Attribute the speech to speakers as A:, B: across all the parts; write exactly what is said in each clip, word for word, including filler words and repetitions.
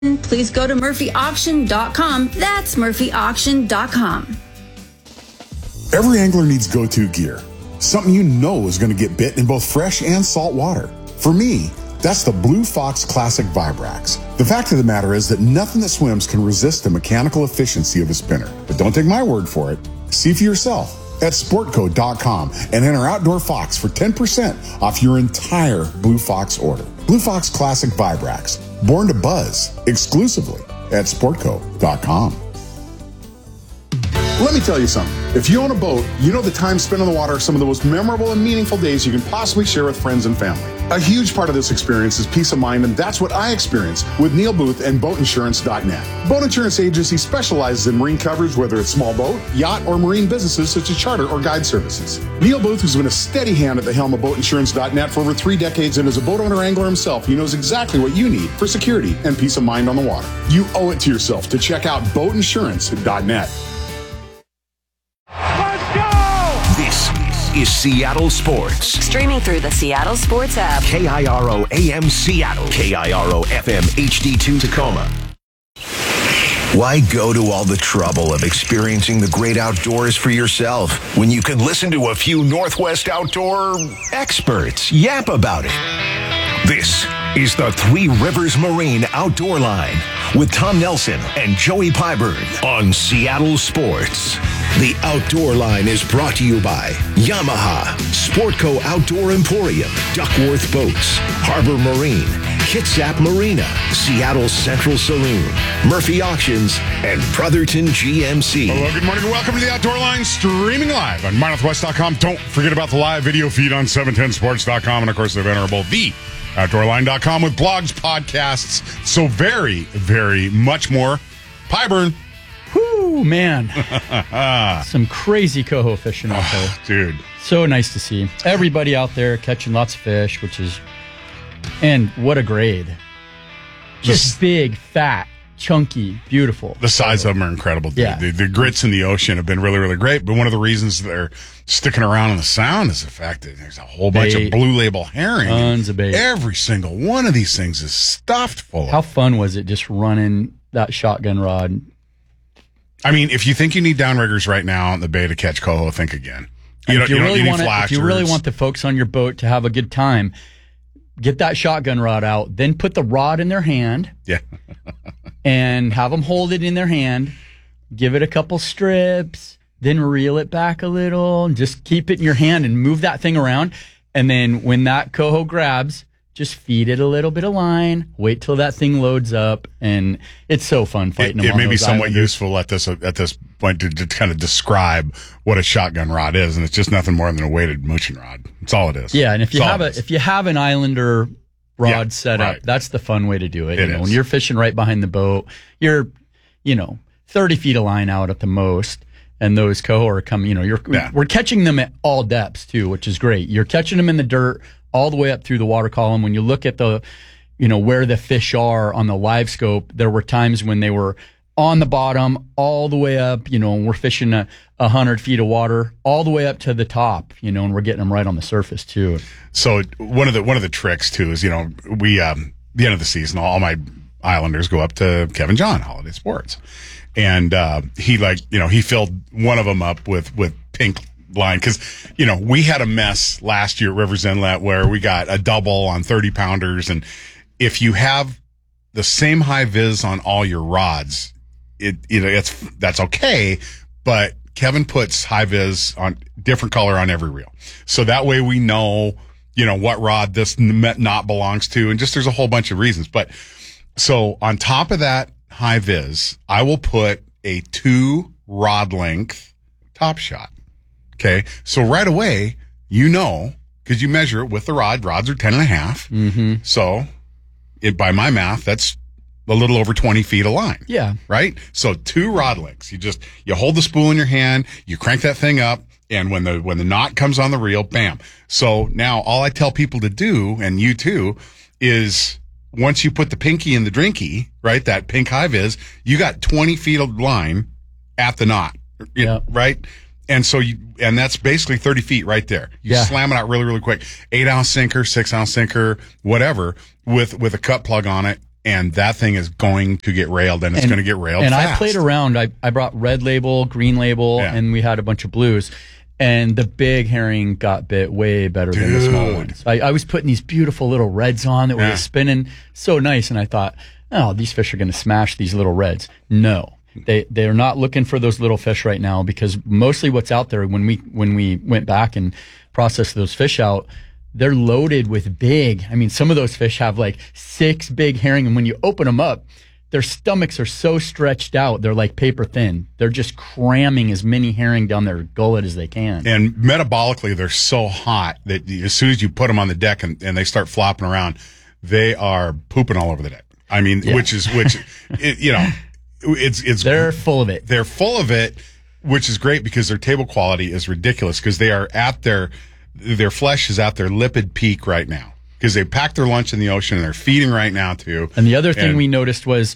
A: please go to Murphy Auction dot com. That's Murphy Auction dot com.
B: Every angler needs go-to gear. Something you know is going to get bit in both fresh and salt water. For me, that's the Blue Fox Classic Vibrax. The fact of the matter is that nothing that swims can resist the mechanical efficiency of a spinner. But don't take my word for it. See for yourself at Sportco dot com and enter Outdoor Fox for ten percent off your entire Blue Fox order. Blue Fox Classic Vibrax, born to buzz, exclusively at Sportco dot com. Let me tell you something. If you own a boat, you know the time spent on the water are some of the most memorable and meaningful days you can possibly share with friends and family. A huge part of this experience is peace of mind, and that's what I experience with Neil Booth and Boat Insurance dot net. Boat Insurance Agency specializes in marine coverage, whether it's small boat, yacht, or marine businesses such as charter or guide services. Neil Booth has been a steady hand at the helm of Boat Insurance dot net for over three decades, and as a boat owner angler himself, he knows exactly what you need for security and peace of mind on the water. You owe it to yourself to check out Boat Insurance dot net.
C: Is Seattle Sports.
D: Streaming through the Seattle Sports app.
C: K I R O A M Seattle. K I R O F M H D two Tacoma. Why go to all the trouble of experiencing the great outdoors for yourself when you can listen to a few Northwest outdoor experts yap about it? This is the Three Rivers Marine Outdoor Line with Tom Nelson and Joey Pyburn on Seattle Sports. The Outdoor Line is brought to you by Yamaha, Sportco Outdoor Emporium, Duckworth Boats, Harbor Marine, Kitsap Marina, Seattle Central Saloon, Murphy Auctions, and Brotherton G M C.
B: Hello, good morning, and welcome to the Outdoor Line, streaming live on my northwest dot com. Don't forget about the live video feed on seven ten sports dot com, and of course the venerable the outdoor line dot com with blogs, podcasts, so very, very much more. Pyburn.
E: Whoo, man. Some crazy coho fishing out there.
B: Dude.
E: So nice to see. Everybody out there catching lots of fish, which is, and what a grade. Just this, big, fat, chunky, beautiful.
B: The size of them are incredible, dude.
E: Yeah.
B: The, the grits in the ocean have been really, really great, but one of the reasons they're sticking around in the sound is the fact that there's a whole bunch bait. of blue label herring.
E: Tons of bait.
B: Every single one of these things is stuffed full of.
E: How fun was it just running that shotgun rod?
B: I mean, if you think you need downriggers right now on the bay to catch coho, think again. You
E: if,
B: don't,
E: you
B: you,
E: really
B: don't need
E: want
B: flashers.
E: If you really want the folks on your boat to have a good time, get that shotgun rod out, then put the rod in their hand.
B: Yeah.
E: And have them hold it in their hand, give it a couple strips, then reel it back a little, and just keep it in your hand and move that thing around. And then when that coho grabs, just feed it a little bit of line, wait till that thing loads up, and it's so fun fighting
B: it,
E: them
B: it
E: on
B: may be
E: those
B: somewhat
E: islanders.
B: useful at this at this point to, to kind of describe what a shotgun rod is, and it's just nothing more than a weighted mooching rod. That's all it is.
E: Yeah, and if you
B: That's
E: have a if you have an Islander rod
B: Yeah,
E: set up,
B: right.
E: that's the fun way to do it.
B: It
E: you know,
B: is.
E: when you're fishing right behind the boat, you're, you know, thirty feet of line out at the most, and those coho are coming. You know, you're
B: Yeah.
E: we're catching them at all depths too, which is great. You're catching them in the dirt all the way up through the water column. When you look at the, you know, where the fish are on the live scope, there were times when they were on the bottom all the way up, you know, and we're fishing a, a hundred feet of water all the way up to the top, you know, and we're getting them right on the surface too.
B: So one of the one of the tricks too is, you know, we um the end of the season, all my Islanders go up to Kevin John Holiday Sports, and uh, he like you know he filled one of them up with with pink line because you know we had a mess last year at Rivers Inlet where we got a double on thirty pounders, and if you have the same high vis on all your rods, it you know it's that's okay, but Kevin puts high vis on different color on every reel, so that way we know you know what rod this knot belongs to, and just there's a whole bunch of reasons. But so on top of that high vis, I will put a two rod length top shot. Okay, so right away you know because you measure it with the rod. Rods are ten and a half,
E: Mm-hmm.
B: so it by my math that's a little over twenty feet of line.
E: Yeah.
B: Right? So two rod lengths. You just, you hold the spool in your hand, you crank that thing up, and when the, when the knot comes on the reel, bam. So now all I tell people to do, and you too, is once you put the pinky in the drinky, right, that pink high vis, you got twenty feet of line at the knot. You-
E: Yeah.
B: Right? And so you, and that's basically thirty feet right there. You
E: Yeah.
B: slam it out really, really quick. Eight ounce sinker, six ounce sinker, whatever, with, with a cut plug on it. and that thing is going to get railed, and it's going to get railed
E: And
B: fast.
E: I played around. I, I brought red label, green label,
B: Yeah.
E: and we had a bunch of blues. And the big herring got bit way better than the small
B: Dude.
E: ones. I, I was putting these beautiful little reds on that were
B: Yeah.
E: just spinning so nice, and I thought, oh, these fish are going to smash these little reds. No. They they're not looking for those little fish right now, because mostly what's out there when we when we went back and processed those fish out, they're loaded with big. I mean, some of those fish have like six big herring, and when you open them up, their stomachs are so stretched out, they're like paper thin. They're just cramming as many herring down their gullet as they can.
B: And metabolically, they're so hot that as soon as you put them on the deck and, and they start flopping around, they are pooping all over the deck. I mean,
E: Yeah.
B: which is which, it, you know, it's it's
E: They're full of it.
B: they're full of it, which is great because their table quality is ridiculous because they are at their their flesh is at their lipid peak right now because they packed their lunch in the ocean and they're feeding right now too.
E: And the other thing
B: And-
E: we noticed was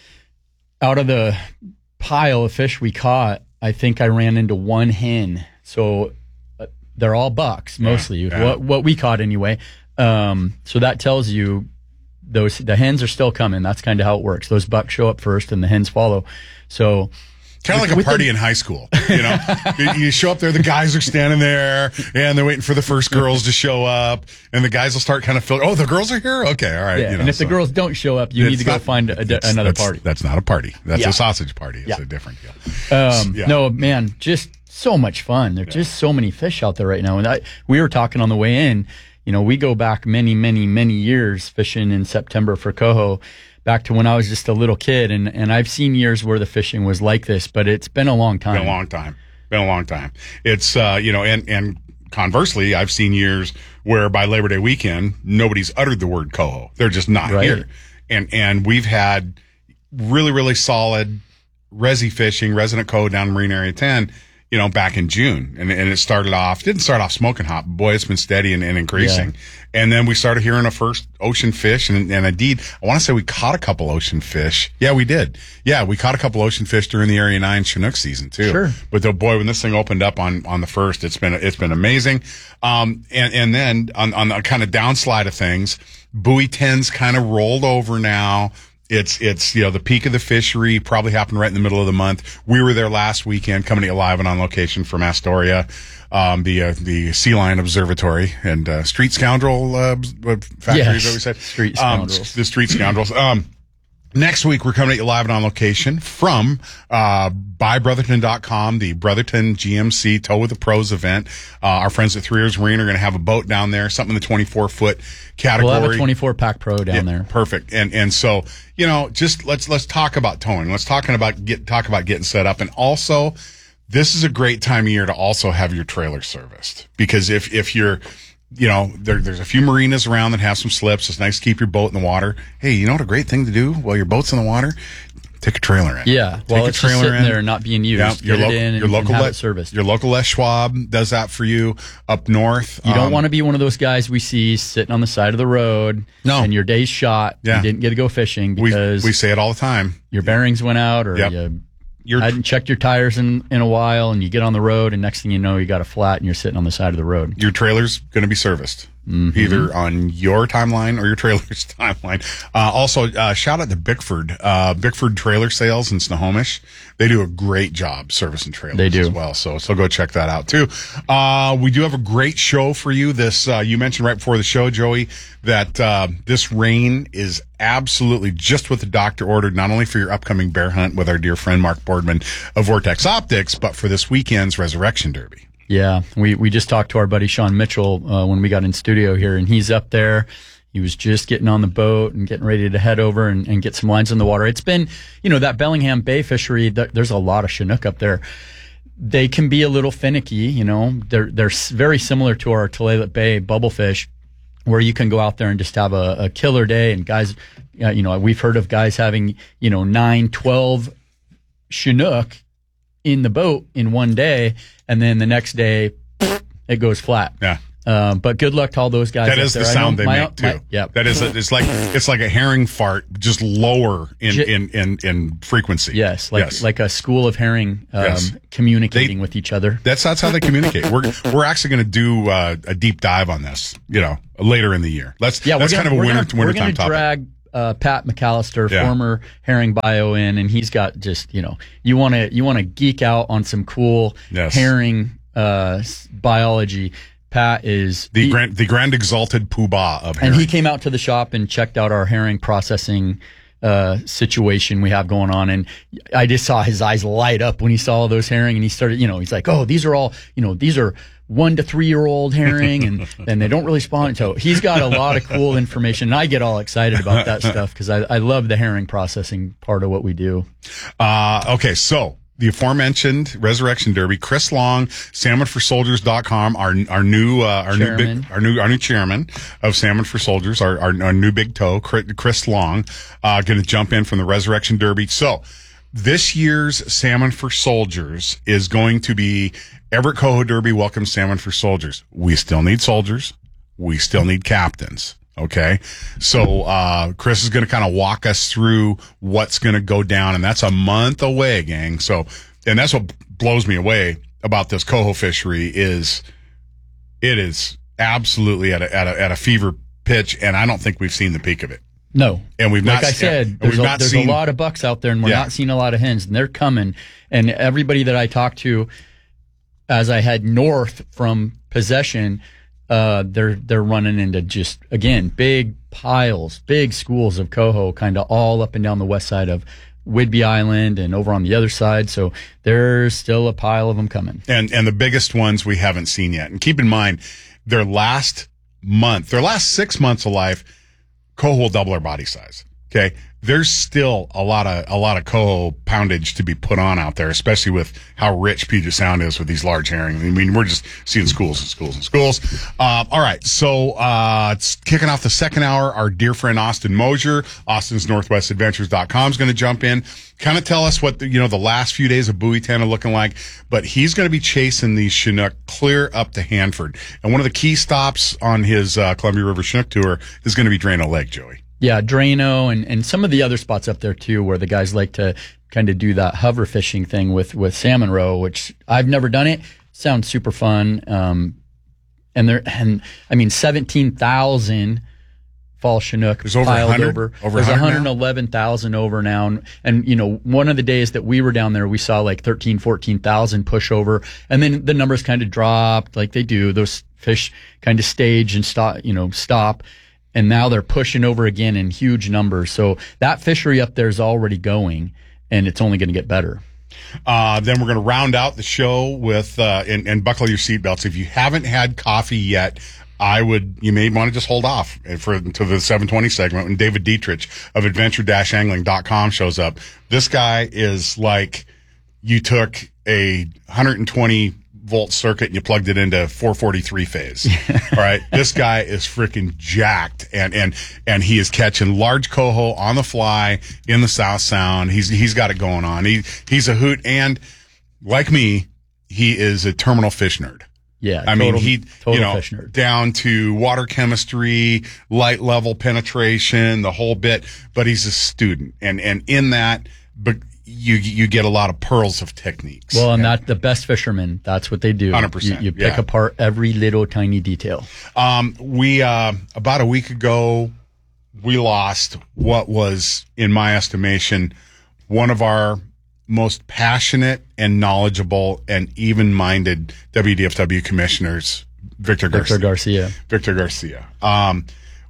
E: out of the pile of fish we caught, I think I ran into one hen. So uh, they're all bucks mostly,
B: yeah.
E: what what we caught anyway. Um, so that tells you those the hens are still coming. That's kind of how it works. Those bucks show up first and the hens follow. So
B: Kind of like a
E: with
B: party
E: the-
B: in high school, you know. You- you show up there, the guys are standing there, and they're waiting for the first girls to show up, and the guys will start kind of filling. Oh, the girls are here. Okay, all right.
E: yeah,
B: you know,
E: and if the
B: so
E: girls don't show up, you
B: it's
E: need to go
B: not-
E: find a, a,
B: that's-
E: another
B: that's-
E: party.
B: That's not a party. That's
E: Yeah.
B: a sausage party. It's
E: Yeah.
B: a different deal.
E: Um,
B: Yeah.
E: No, man, just so much fun. There's just so many fish out there right now. And I, we were talking on the way in, you know, we go back many, many, many years fishing in September for coho, back to when I was just a little kid. And, and I've seen years where the fishing was like this, but it's been a long time.
B: Been a long time. Been a long time. It's, uh, you know, and, and conversely, I've seen years where by Labor Day weekend, nobody's uttered the word coho. They're just not
E: Right.
B: here. And, and we've had really, really solid resi fishing, resident coho down in Marine Area ten, you know, back in June. And, and it started off, didn't start off smoking hot, but boy, it's been steady and, and increasing. And then we started hearing a first ocean fish. And, and indeed, I want to say we caught a couple ocean fish. Yeah, we did. Yeah, we caught a couple ocean fish during the Area nine Chinook season too.
E: Sure.
B: But the boy, when this thing opened up on, on the first, it's been, it's been amazing. Um, and, and then on, on the kind of downslide of things, buoy tens kind of rolled over now. It's, it's, you know, the peak of the fishery probably happened right in the middle of the month. We were there last weekend coming to you live and on location from Astoria, um, the, uh, the Sea Lion Observatory and, uh, Street Scoundrel, uh, factory,
E: Yes.
B: is that what we said?
E: Street
B: Um,
E: Scoundrels.
B: the Street Scoundrels. Um, Next week, we're coming at you live and on location from uh buy brotherton dot com, the Brotherton G M C Tow with the Pros event. Uh, our friends at Three Years Marine are going to have a boat down there, something in the twenty-four foot category.
E: We'll have a twenty-four pack pro down
B: Yeah,
E: there.
B: perfect. And and so you know, just let's let's talk about towing. Let's talking about get talk about getting set up, and also this is a great time of year to also have your trailer serviced, because if if you're you know, there, there's a few marinas around that have some slips. It's nice to keep your boat in the water. Hey, you know what a great thing to do while your boat's in the water? Take a trailer in.
E: Yeah,
B: Take
E: well,
B: a
E: it's just
B: trailer
E: sitting
B: in.
E: there and not being used.
B: Yeah,
E: Get
B: your,
E: it
B: local,
E: in and,
B: your local
E: and have
B: Le-
E: it serviced.
B: Your local Les Schwab does that for you up north.
E: You don't
B: Um,
E: want to be one of those guys we see sitting on the side of the road.
B: No.
E: And your day's shot.
B: Yeah.
E: You didn't get to go fishing
B: we,
E: because
B: we say it all the time.
E: your bearings went out or
B: Yep.
E: you
B: Your
E: hadn't checked your tires in, in a while, and you get on the road, and next thing you know, you got a flat and you're sitting on the side of the road.
B: your trailer's going to be serviced
E: Mm-hmm.
B: either on your timeline or your trailer's timeline. Uh, also, uh, shout out to Bickford, uh, Bickford Trailer Sales in Snohomish. They do a great job servicing trailers
E: They do.
B: as well. So, so go check that out too. Uh, we do have a great show for you. This, uh, you mentioned right before the show, Joey, that, uh, this rain is absolutely just what the doctor ordered, not only for your upcoming bear hunt with our dear friend Mark Boardman of Vortex Optics, but for this weekend's Resurrection Derby.
E: Yeah, we, we just talked to our buddy Sean Mitchell uh, when we got in studio here, and he's up there. He was just getting on the boat and getting ready to head over and, and get some lines in the water. It's been, you know, that Bellingham Bay fishery, th- there's a lot of Chinook up there. They can be a little finicky, you know. They're they're s- very similar to our Tulalip Bay bubblefish, where you can go out there and just have a, a killer day. And guys, uh, you know, we've heard of guys having, you know, nine, twelve Chinook in the boat in one day, and then the next day it goes flat.
B: Yeah.
E: Um, but good luck to all those guys.
B: That
E: up
B: is the
E: there. I
B: sound
E: know
B: they
E: my-
B: make too.
E: my- yeah.
B: That is, a, it's like, it's like a herring fart, just lower in,
E: J-
B: in, in, in frequency.
E: Yes, like
B: Yes.
E: like a school of herring um,
B: Yes.
E: communicating
B: They-
E: with each other.
B: That's, that's how they communicate. We're, we're actually going to do uh, a deep dive on this, you know, later in the year. Let's,
E: Yeah,
B: that's
E: we're gonna,
B: kind of a
E: we're
B: winter,
E: gonna, we're
B: wintertime
E: gonna
B: topic.
E: drag uh, Pat McAllister,
B: Yeah.
E: former herring bio in, and he's got just, you know, you want to you want to geek out on some cool
B: Yes.
E: herring uh, s- biology. Pat is
B: The
E: he-
B: grand, the grand exalted poobah of
E: and
B: herring.
E: he came out to the shop and checked out our herring processing uh, situation we have going on. And I just saw his eyes light up when he saw all those herring, and he started, you know, he's like, oh, these are all, you know, these are one to three year old herring, and, and they don't really spawn. So he's got a lot of cool information, and I get all excited about that stuff because I, I love the herring processing part of what we do.
B: Uh, okay, so the aforementioned Resurrection Derby, Chris Long, salmon for soldiers dot com, our our new uh, our new
E: Chairman.
B: big, our new our new chairman of Salmon for Soldiers, our our, our new big toe, Chris Long, uh, going to jump in from the Resurrection Derby. So this year's Salmon for Soldiers is going to be Everett Coho Derby welcomes Salmon for Soldiers. We still need soldiers. We still need captains. Okay. So, uh, Chris is going to kind of walk us through what's going to go down, and that's a month away, gang. So, and that's what blows me away about this coho fishery is it is absolutely at a, at a, at a fever pitch, and I don't think we've seen the peak of it.
E: No.
B: And we've
E: like
B: not
E: I
B: and
E: said, there's,
B: we've
E: a,
B: not
E: there's
B: seen-
E: a lot of bucks out there, and we're
B: Yeah.
E: not seeing a lot of hens, and they're coming. And everybody that I talked to as I head north from Possession, uh, they're they're running into just, again, big piles, big schools of coho kind of all up and down the west side of Whidbey Island and over on the other side. So there's still a pile of them coming.
B: And and the biggest ones we haven't seen yet. And keep in mind, their last month, their last six months of life, coho will double their body size. Okay, there's still a lot of a lot of coho poundage to be put on out there, especially with how rich Puget Sound is with these large herring. I mean, we're just seeing schools and schools and schools. Uh, all right, so uh, it's kicking off the second hour. Our dear friend Austin Mosier, Austin's Northwest Adventures dot com is going to jump in, kind of tell us what the, you know the last few days of Buoytown are looking like. But he's going to be chasing these Chinook clear up to Hanford, and one of the key stops on his uh, Columbia River Chinook tour is going to be Drano Lake, Joey.
E: Yeah, Drano and, and some of the other spots up there too, where the guys like to kind of do that hover fishing thing with, with salmon roe, which I've never done it. Sounds super fun. Um, and there, and I mean, seventeen thousand fall Chinook
B: There's over
E: piled
B: one hundred?
E: over.
B: Over
E: There's
B: one hundred
E: one hundred eleven thousand over now. And, and, you know, one of the days that we were down there, we saw like thirteen, fourteen thousand push over. And then the numbers kind of dropped like they do. Those fish kind of stage and stop, you know, stop. And now they're pushing over again in huge numbers. So that fishery up there is already going, and it's only going to get better.
B: Uh, then we're going to round out the show with, uh, and, and buckle your seatbelts. If you haven't had coffee yet, I would, you may want to just hold off for to the seven twenty segment when David Dietrich of adventure dash angling dot com shows up. This guy is like, you took a one hundred twenty volt circuit and you plugged it into four forty-three phase. All right. This guy is freaking jacked, and, and, and he is catching large coho on the fly in the South Sound. He's, he's got it going on. He, he's a hoot. And like me, he is a terminal fish nerd.
E: Yeah.
B: I
E: total,
B: mean, he,
E: total
B: you know,
E: fish nerd.
B: down to water chemistry, light level penetration, the whole bit, but he's a student. And, and in that, but you, you get a lot of pearls of techniques.
E: Well, and that the best fishermen, that's what they do.
B: one hundred percent,
E: You, you pick
B: yeah.
E: apart every little tiny detail.
B: Um, we, uh, about a week ago, we lost what was, in my estimation, one of our most passionate and knowledgeable and even-minded W D F W commissioners, Victor Garcia.
E: Victor Garcia.
B: Victor Garcia. Um,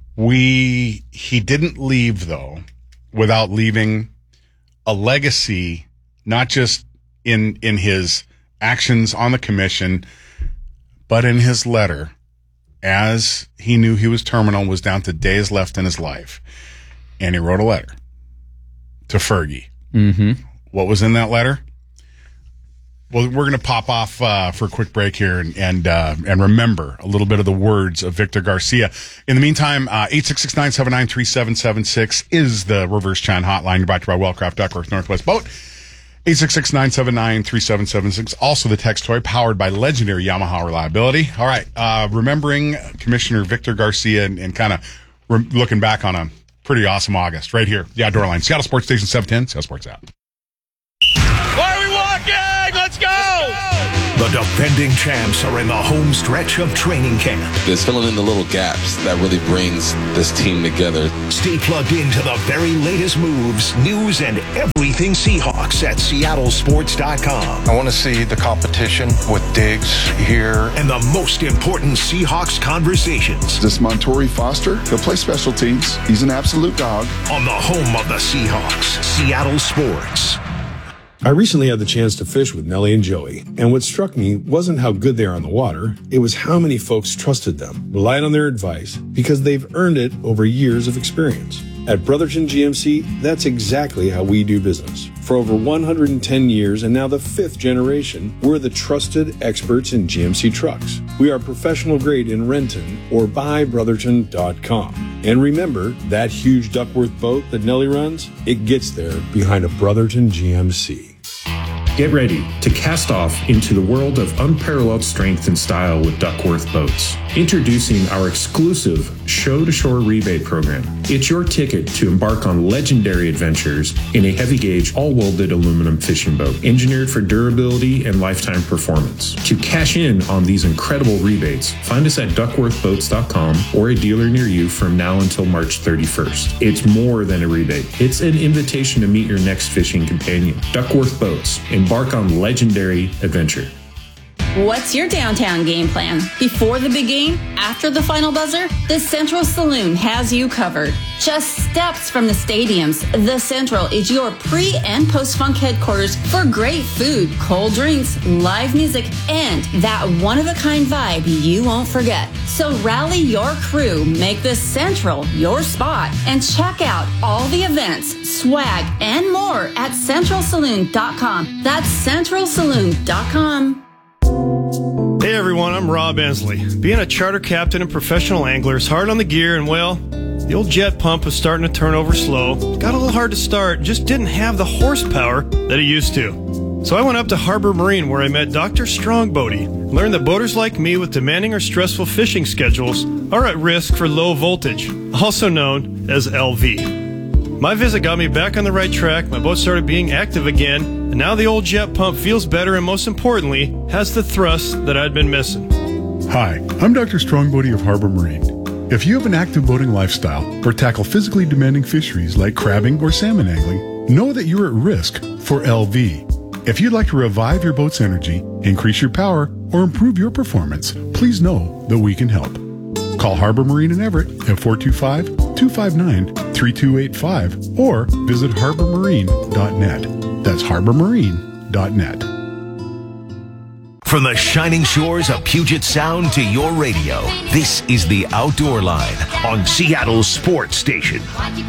B: we, he didn't leave though, without leaving a legacy, not just in, in his actions on the commission, but in his letter, as he knew he was terminal, was down to days left in his life. And he wrote a letter to Fergie.
E: Mm-hmm.
B: What was in that letter? Well, we're going to pop off uh, for a quick break here and and, uh, and remember a little bit of the words of Victor Garcia. In the meantime, uh, eight six six, nine seven nine, three seven seven six is the Reverse Chine hotline. You're brought to you by Wellcraft Duckworth Northwest Boat. eight six six, nine seven nine, three seven seven six. Also the text toy powered by legendary Yamaha reliability. All right. Uh, remembering Commissioner Victor Garcia and, and kind of re- looking back on a pretty awesome August right here. The Outdoor Line. Seattle Sports Station seven ten. Seattle Sports app.
F: Why are we walking? Let's go!
C: The defending champs are in the home stretch of training camp.
F: It's filling in the little gaps that really brings this team together.
C: Stay plugged into the very latest moves, news, and everything Seahawks at Seattle Sports dot com.
G: I want to see the competition with Diggs here.
C: And the most important Seahawks conversations.
H: This Montori Foster, he'll play special teams. He's an absolute dog.
C: On the home of the Seahawks, Seattle Sports.
I: I recently had the chance to fish with Nellie and Joey, and what struck me wasn't how good they are on the water, it was how many folks trusted them, relied on their advice, because they've earned it over years of experience. At Brotherton G M C, that's exactly how we do business. For over one hundred ten years and now the fifth generation, we're the trusted experts in G M C trucks. We are professional grade in Renton or buy brotherton dot com. And remember, that huge Duckworth boat that Nellie runs, it gets there behind a Brotherton G M C.
J: Get ready to cast off into the world of unparalleled strength and style with Duckworth Boats. Introducing our exclusive Show-to-Shore rebate program. It's your ticket to embark on legendary adventures in a heavy-gauge, all-welded aluminum fishing boat, engineered for durability and lifetime performance. To cash in on these incredible rebates, find us at duckworth boats dot com or a dealer near you from now until March thirty-first. It's more than a rebate. It's an invitation to meet your next fishing companion. Duckworth Boats. Embark on legendary adventure.
A: What's your downtown game plan? Before the big game? After the final buzzer? The Central Saloon has you covered. Just steps from the stadiums, the Central is your pre- and post-funk headquarters for great food, cold drinks, live music, and that one-of-a-kind vibe you won't forget. So rally your crew, make the Central your spot, and check out all the events, swag, and more at central saloon dot com. That's central saloon dot com.
K: Hey everyone, I'm Rob Ensley. Being a charter captain and professional angler is hard on the gear, and well, the old jet pump was starting to turn over slow. Got a little hard to start, just didn't have the horsepower that it used to. So I went up to Harbor Marine where I met Doctor Strongbody. Learned that boaters like me with demanding or stressful fishing schedules are at risk for low voltage, also known as L V. My visit got me back on the right track, my boat started being active again, and now the old jet pump feels better and most importantly, has the thrust that I'd been missing.
L: Hi, I'm Doctor Strongbody of Harbor Marine. If you have an active boating lifestyle or tackle physically demanding fisheries like crabbing or salmon angling, know that you're at risk for L V. If you'd like to revive your boat's energy, increase your power, or improve your performance, please know that we can help. Call Harbor Marine in Everett at four two five, two five nine, three two eight five or visit harbor marine dot net. That's harbor marine dot net.
C: From the shining shores of Puget Sound to your radio, this is the Outdoor Line on Seattle Sports Station.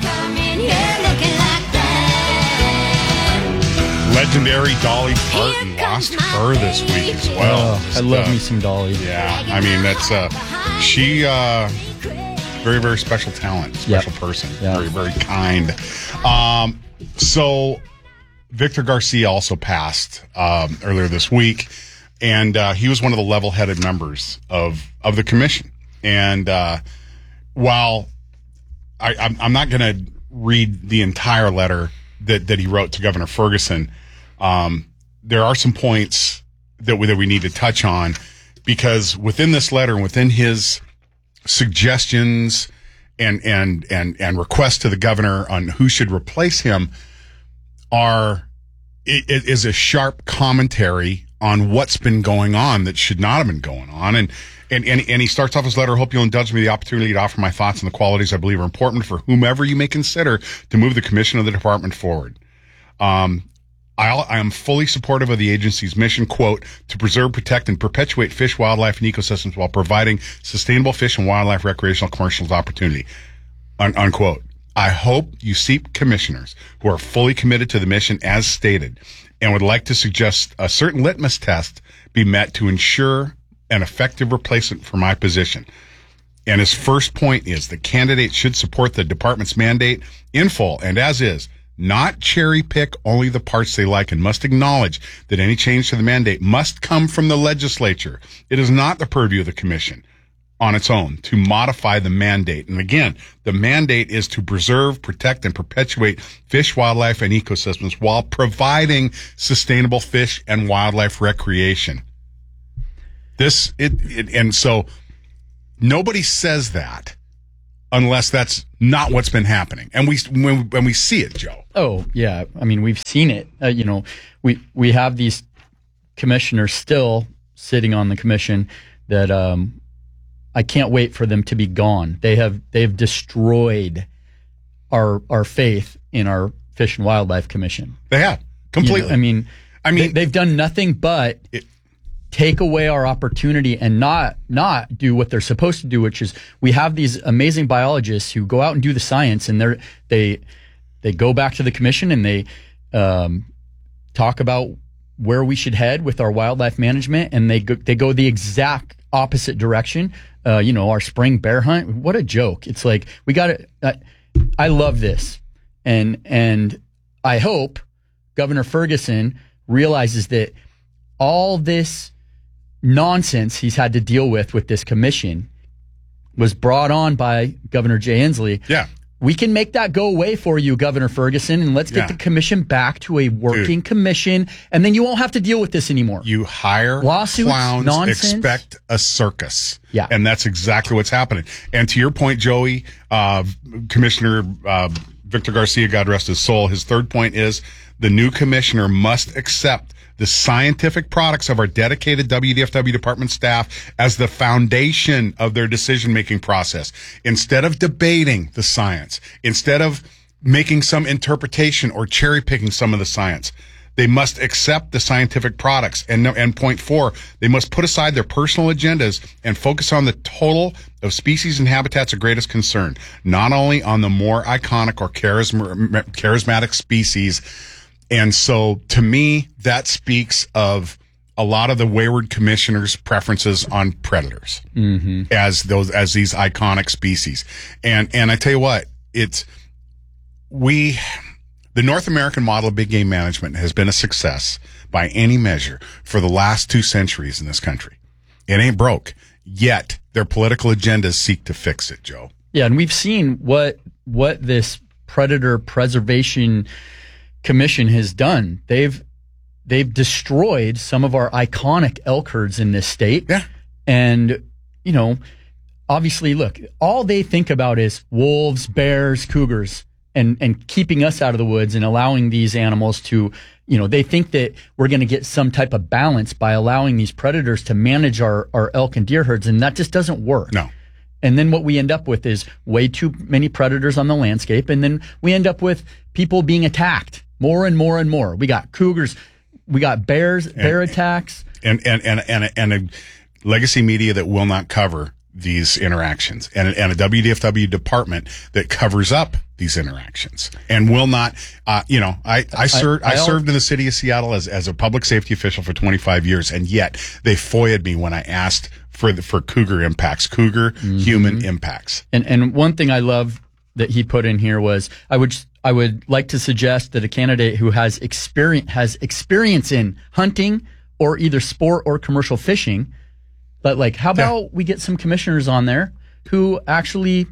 B: Legendary Dolly Parton lost her this week as well.
E: Oh, I love uh, me some Dolly.
B: Yeah, I mean that's uh, she uh, very very special talent, special yep. person, yep. very very kind. Um, so Victor Garcia also passed um, earlier this week, and uh, he was one of the level-headed members of of the commission. And uh, while I, I'm, I'm not going to read the entire letter that that he wrote to Governor Ferguson. Um, there are some points that we, that we need to touch on, because within this letter and within his suggestions and, and, and, and requests to the governor on who should replace him are, it, it is a sharp commentary on what's been going on that should not have been going on. And, and, and, and he starts off his letter, hope you'll indulge me the opportunity to offer my thoughts on the qualities I believe are important for whomever you may consider to move the commission of the department forward. Um, I, I am fully supportive of the agency's mission, quote, to preserve, protect, and perpetuate fish, wildlife, and ecosystems while providing sustainable fish and wildlife recreational commercial opportunity, un, unquote. I hope you seek commissioners who are fully committed to the mission as stated and would like to suggest a certain litmus test be met to ensure an effective replacement for my position. And his first point is the candidate should support the department's mandate in full and as is, not cherry pick only the parts they like, and must acknowledge that any change to the mandate must come from the legislature. It is not the purview of the commission on its own to modify the mandate. And again, the mandate is to preserve, protect, and perpetuate fish, wildlife, and ecosystems while providing sustainable fish and wildlife recreation. This it, it and so nobody says that unless that's not what's been happening, and we when, when we see it, Joe.
E: Oh yeah, I mean we've seen it. Uh, you know, we we have these commissioners still sitting on the commission that um, I can't wait for them to be gone. They have they've destroyed our our faith in our Fish and Wildlife Commission.
B: They have completely.
E: You know, I mean, I mean they, they've done nothing but
B: it,
E: take away our opportunity and not not do what they're supposed to do, which is we have these amazing biologists who go out and do the science, and they're they they go back to the commission and they um, talk about where we should head with our wildlife management, and they go, they go the exact opposite direction. Uh, you know, our spring bear hunt. What a joke! It's like we got to. Uh, I love this, and and I hope Governor Ferguson realizes that all this nonsense he's had to deal with with this commission was brought on by Governor Jay Inslee.
B: Yeah.
E: We can make that go away for you, Governor Ferguson, and let's get
B: yeah.
E: the commission back to a working
B: Dude.
E: commission, and then you won't have to deal with this anymore.
B: You hire
E: lawsuits,
B: clowns,
E: nonsense.
B: expect a circus.
E: Yeah.
B: And that's exactly what's happening. And to your point, Joey, uh, Commissioner uh, Victor Garcia, God rest his soul, his third point is the new commissioner must accept the scientific products of our dedicated W D F W department staff as the foundation of their decision-making process. Instead of debating the science, instead of making some interpretation or cherry-picking some of the science, they must accept the scientific products. And, and point four, they must put aside their personal agendas and focus on the total of species and habitats of greatest concern, not only on the more iconic or charism- charismatic species. And so, to me, that speaks of a lot of the wayward commissioners' preferences on predators
E: mm-hmm.
B: as those as these iconic species. And and I tell you what, it's we the North American model of big game management has been a success by any measure for the last two centuries in this country. It ain't broke, yet their political agendas seek to fix it, Joe.
E: Yeah, and we've seen what what this predator preservation commission has done. They've they've destroyed some of our iconic elk herds in this state.
B: Yeah.
E: And, you know, obviously, look, all they think about is wolves, bears, cougars, and, and keeping us out of the woods and allowing these animals to, you know, they think that we're going to get some type of balance by allowing these predators to manage our, our elk and deer herds. And that just doesn't work.
B: No.
E: And then what we end up with is way too many predators on the landscape. And then we end up with people being attacked more and more and more. We got cougars, we got bears, and, bear attacks.
B: And, and, and, and, and a legacy media that will not cover these interactions, and, and a W D F W department that covers up these interactions and will not, uh, you know, I, I served, I, I, I served in the city of Seattle as, as a public safety official for twenty-five years. And yet they foiled me when I asked for the, for cougar impacts, cougar mm-hmm. human impacts.
E: And, and one thing I love that he put in here was I would, I would like to suggest that a candidate who has experience, has experience in hunting or either sport or commercial fishing. But like, how about yeah. we get some commissioners on there who actually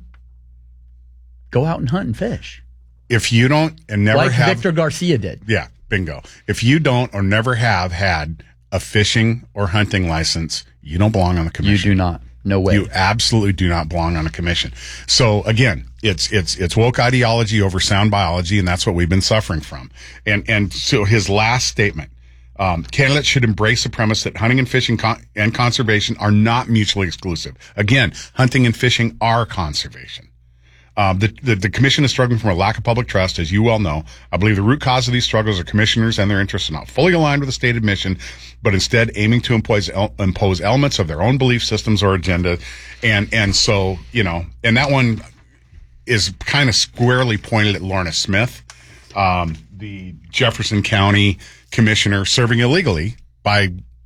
E: go out and hunt and fish?
B: If you don't and never
E: like
B: have,
E: Victor Garcia did.
B: Yeah, bingo. If you don't or never have had a fishing or hunting license, you don't belong on the commission.
E: You do not. No way.
B: You absolutely do not belong on a commission. So again, it's it's it's woke ideology over sound biology, and that's what we've been suffering from. And and so his last statement. Um, candidates should embrace the premise that hunting and fishing con- and conservation are not mutually exclusive. Again, hunting and fishing are conservation. Um, the, the, the commission is struggling from a lack of public trust, as you well know. I believe the root cause of these struggles are commissioners and their interests are not fully aligned with the stated mission, but instead aiming to impose, el- impose elements of their own belief systems or agenda. And, and so, you know, and that one is kind of squarely pointed at Lorna Smith, um, the Jefferson County commissioner serving illegally by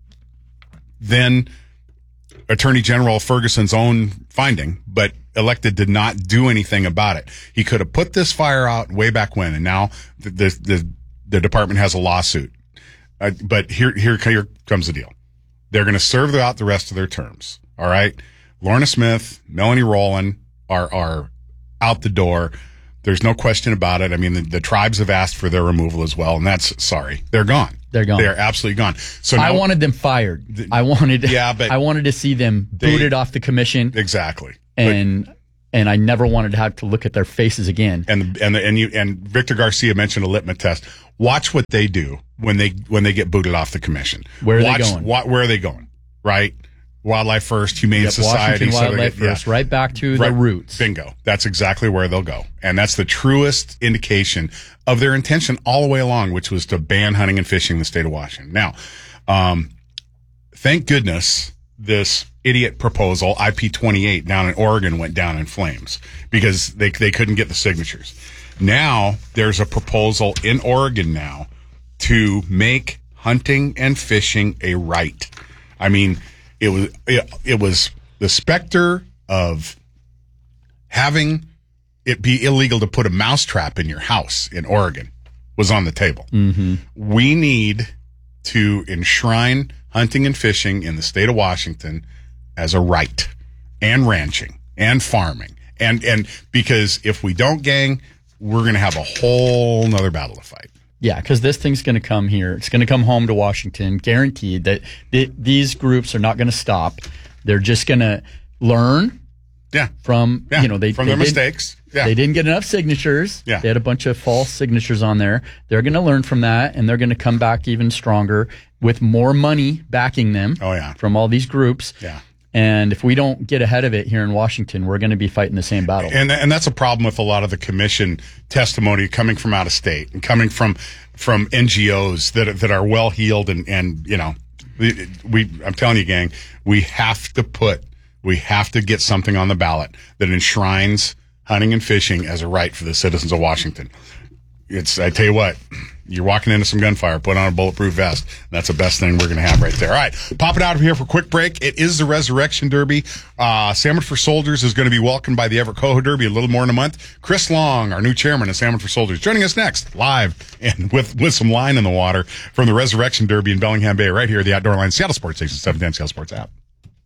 B: then Attorney General Ferguson's own finding, but elected did not do anything about it. He could have put this fire out way back when, and now the the, the, the department has a lawsuit. Uh, but here, here, here comes the deal. They're going to serve out the rest of their terms. All right. Lorna Smith, Melanie Rowland are, are out the door. There's no question about it. I mean, the, the tribes have asked for their removal as well, and that's sorry. They're gone.
E: They're gone.
B: They're absolutely gone. So now,
E: I wanted them fired. I wanted,
B: yeah, but
E: I wanted to see them
B: they,
E: booted off the commission.
B: Exactly.
E: And but, and I never wanted to have to look at their faces again.
B: And and the, and you and Victor Garcia mentioned a litmus test. Watch what they do when they when they get booted off the commission.
E: Where are
B: Watch,
E: they going?
B: Wa- where are they going? Right. Wildlife First, Humane
E: yep,
B: Society.
E: Washington
B: so
E: Wildlife
B: get,
E: First,
B: yeah.
E: right back to
B: right,
E: the roots.
B: Bingo. That's exactly where they'll go. And that's the truest indication of their intention all the way along, which was to ban hunting and fishing in the state of Washington. Now, um, thank goodness this idiot proposal, I P twenty-eight, down in Oregon went down in flames because they they couldn't get the signatures. Now, there's a proposal in Oregon now to make hunting and fishing a right. I mean, It was it, it was the specter of having it be illegal to put a mousetrap in your house in Oregon was on the table.
E: Mm-hmm.
B: We need to enshrine hunting and fishing in the state of Washington as a right, and ranching and farming, and and because if we don't, gang, we're going to have a whole nother battle to fight.
E: Yeah, because this thing's going to come here. It's going to come home to Washington, guaranteed that th- these groups are not going to stop. They're just going to learn
B: yeah.
E: from,
B: yeah.
E: you know, they,
B: from
E: they
B: their
E: didn't,
B: mistakes. Yeah.
E: They didn't get enough signatures.
B: Yeah.
E: They had a bunch of false signatures on there. They're going to learn from that, and they're going to come back even stronger with more money backing them
B: oh, yeah.
E: from all these groups.
B: Yeah.
E: And if we don't get ahead of it here in Washington, we're going to be fighting the same battle.
B: And and that's a problem with a lot of the commission testimony coming from out of state and coming from from N G Os that are, that are well heeled and and you know we, we I'm telling you, gang, we have to put we have to get something on the ballot that enshrines hunting and fishing as a right for the citizens of Washington. It's I tell you what. You're walking into some gunfire, put on a bulletproof vest. That's the best thing we're going to have right there. All right, pop it out of here for a quick break. It is the Resurrection Derby. Uh, Salmon for Soldiers is going to be welcomed by the Everett Coho Derby a little more in a month. Chris Long, our new chairman of Salmon for Soldiers, joining us next, live and with, with some line in the water from the Resurrection Derby in Bellingham Bay, right here at the Outdoor Line, Seattle Sports Station, seven ten Seattle Sports app.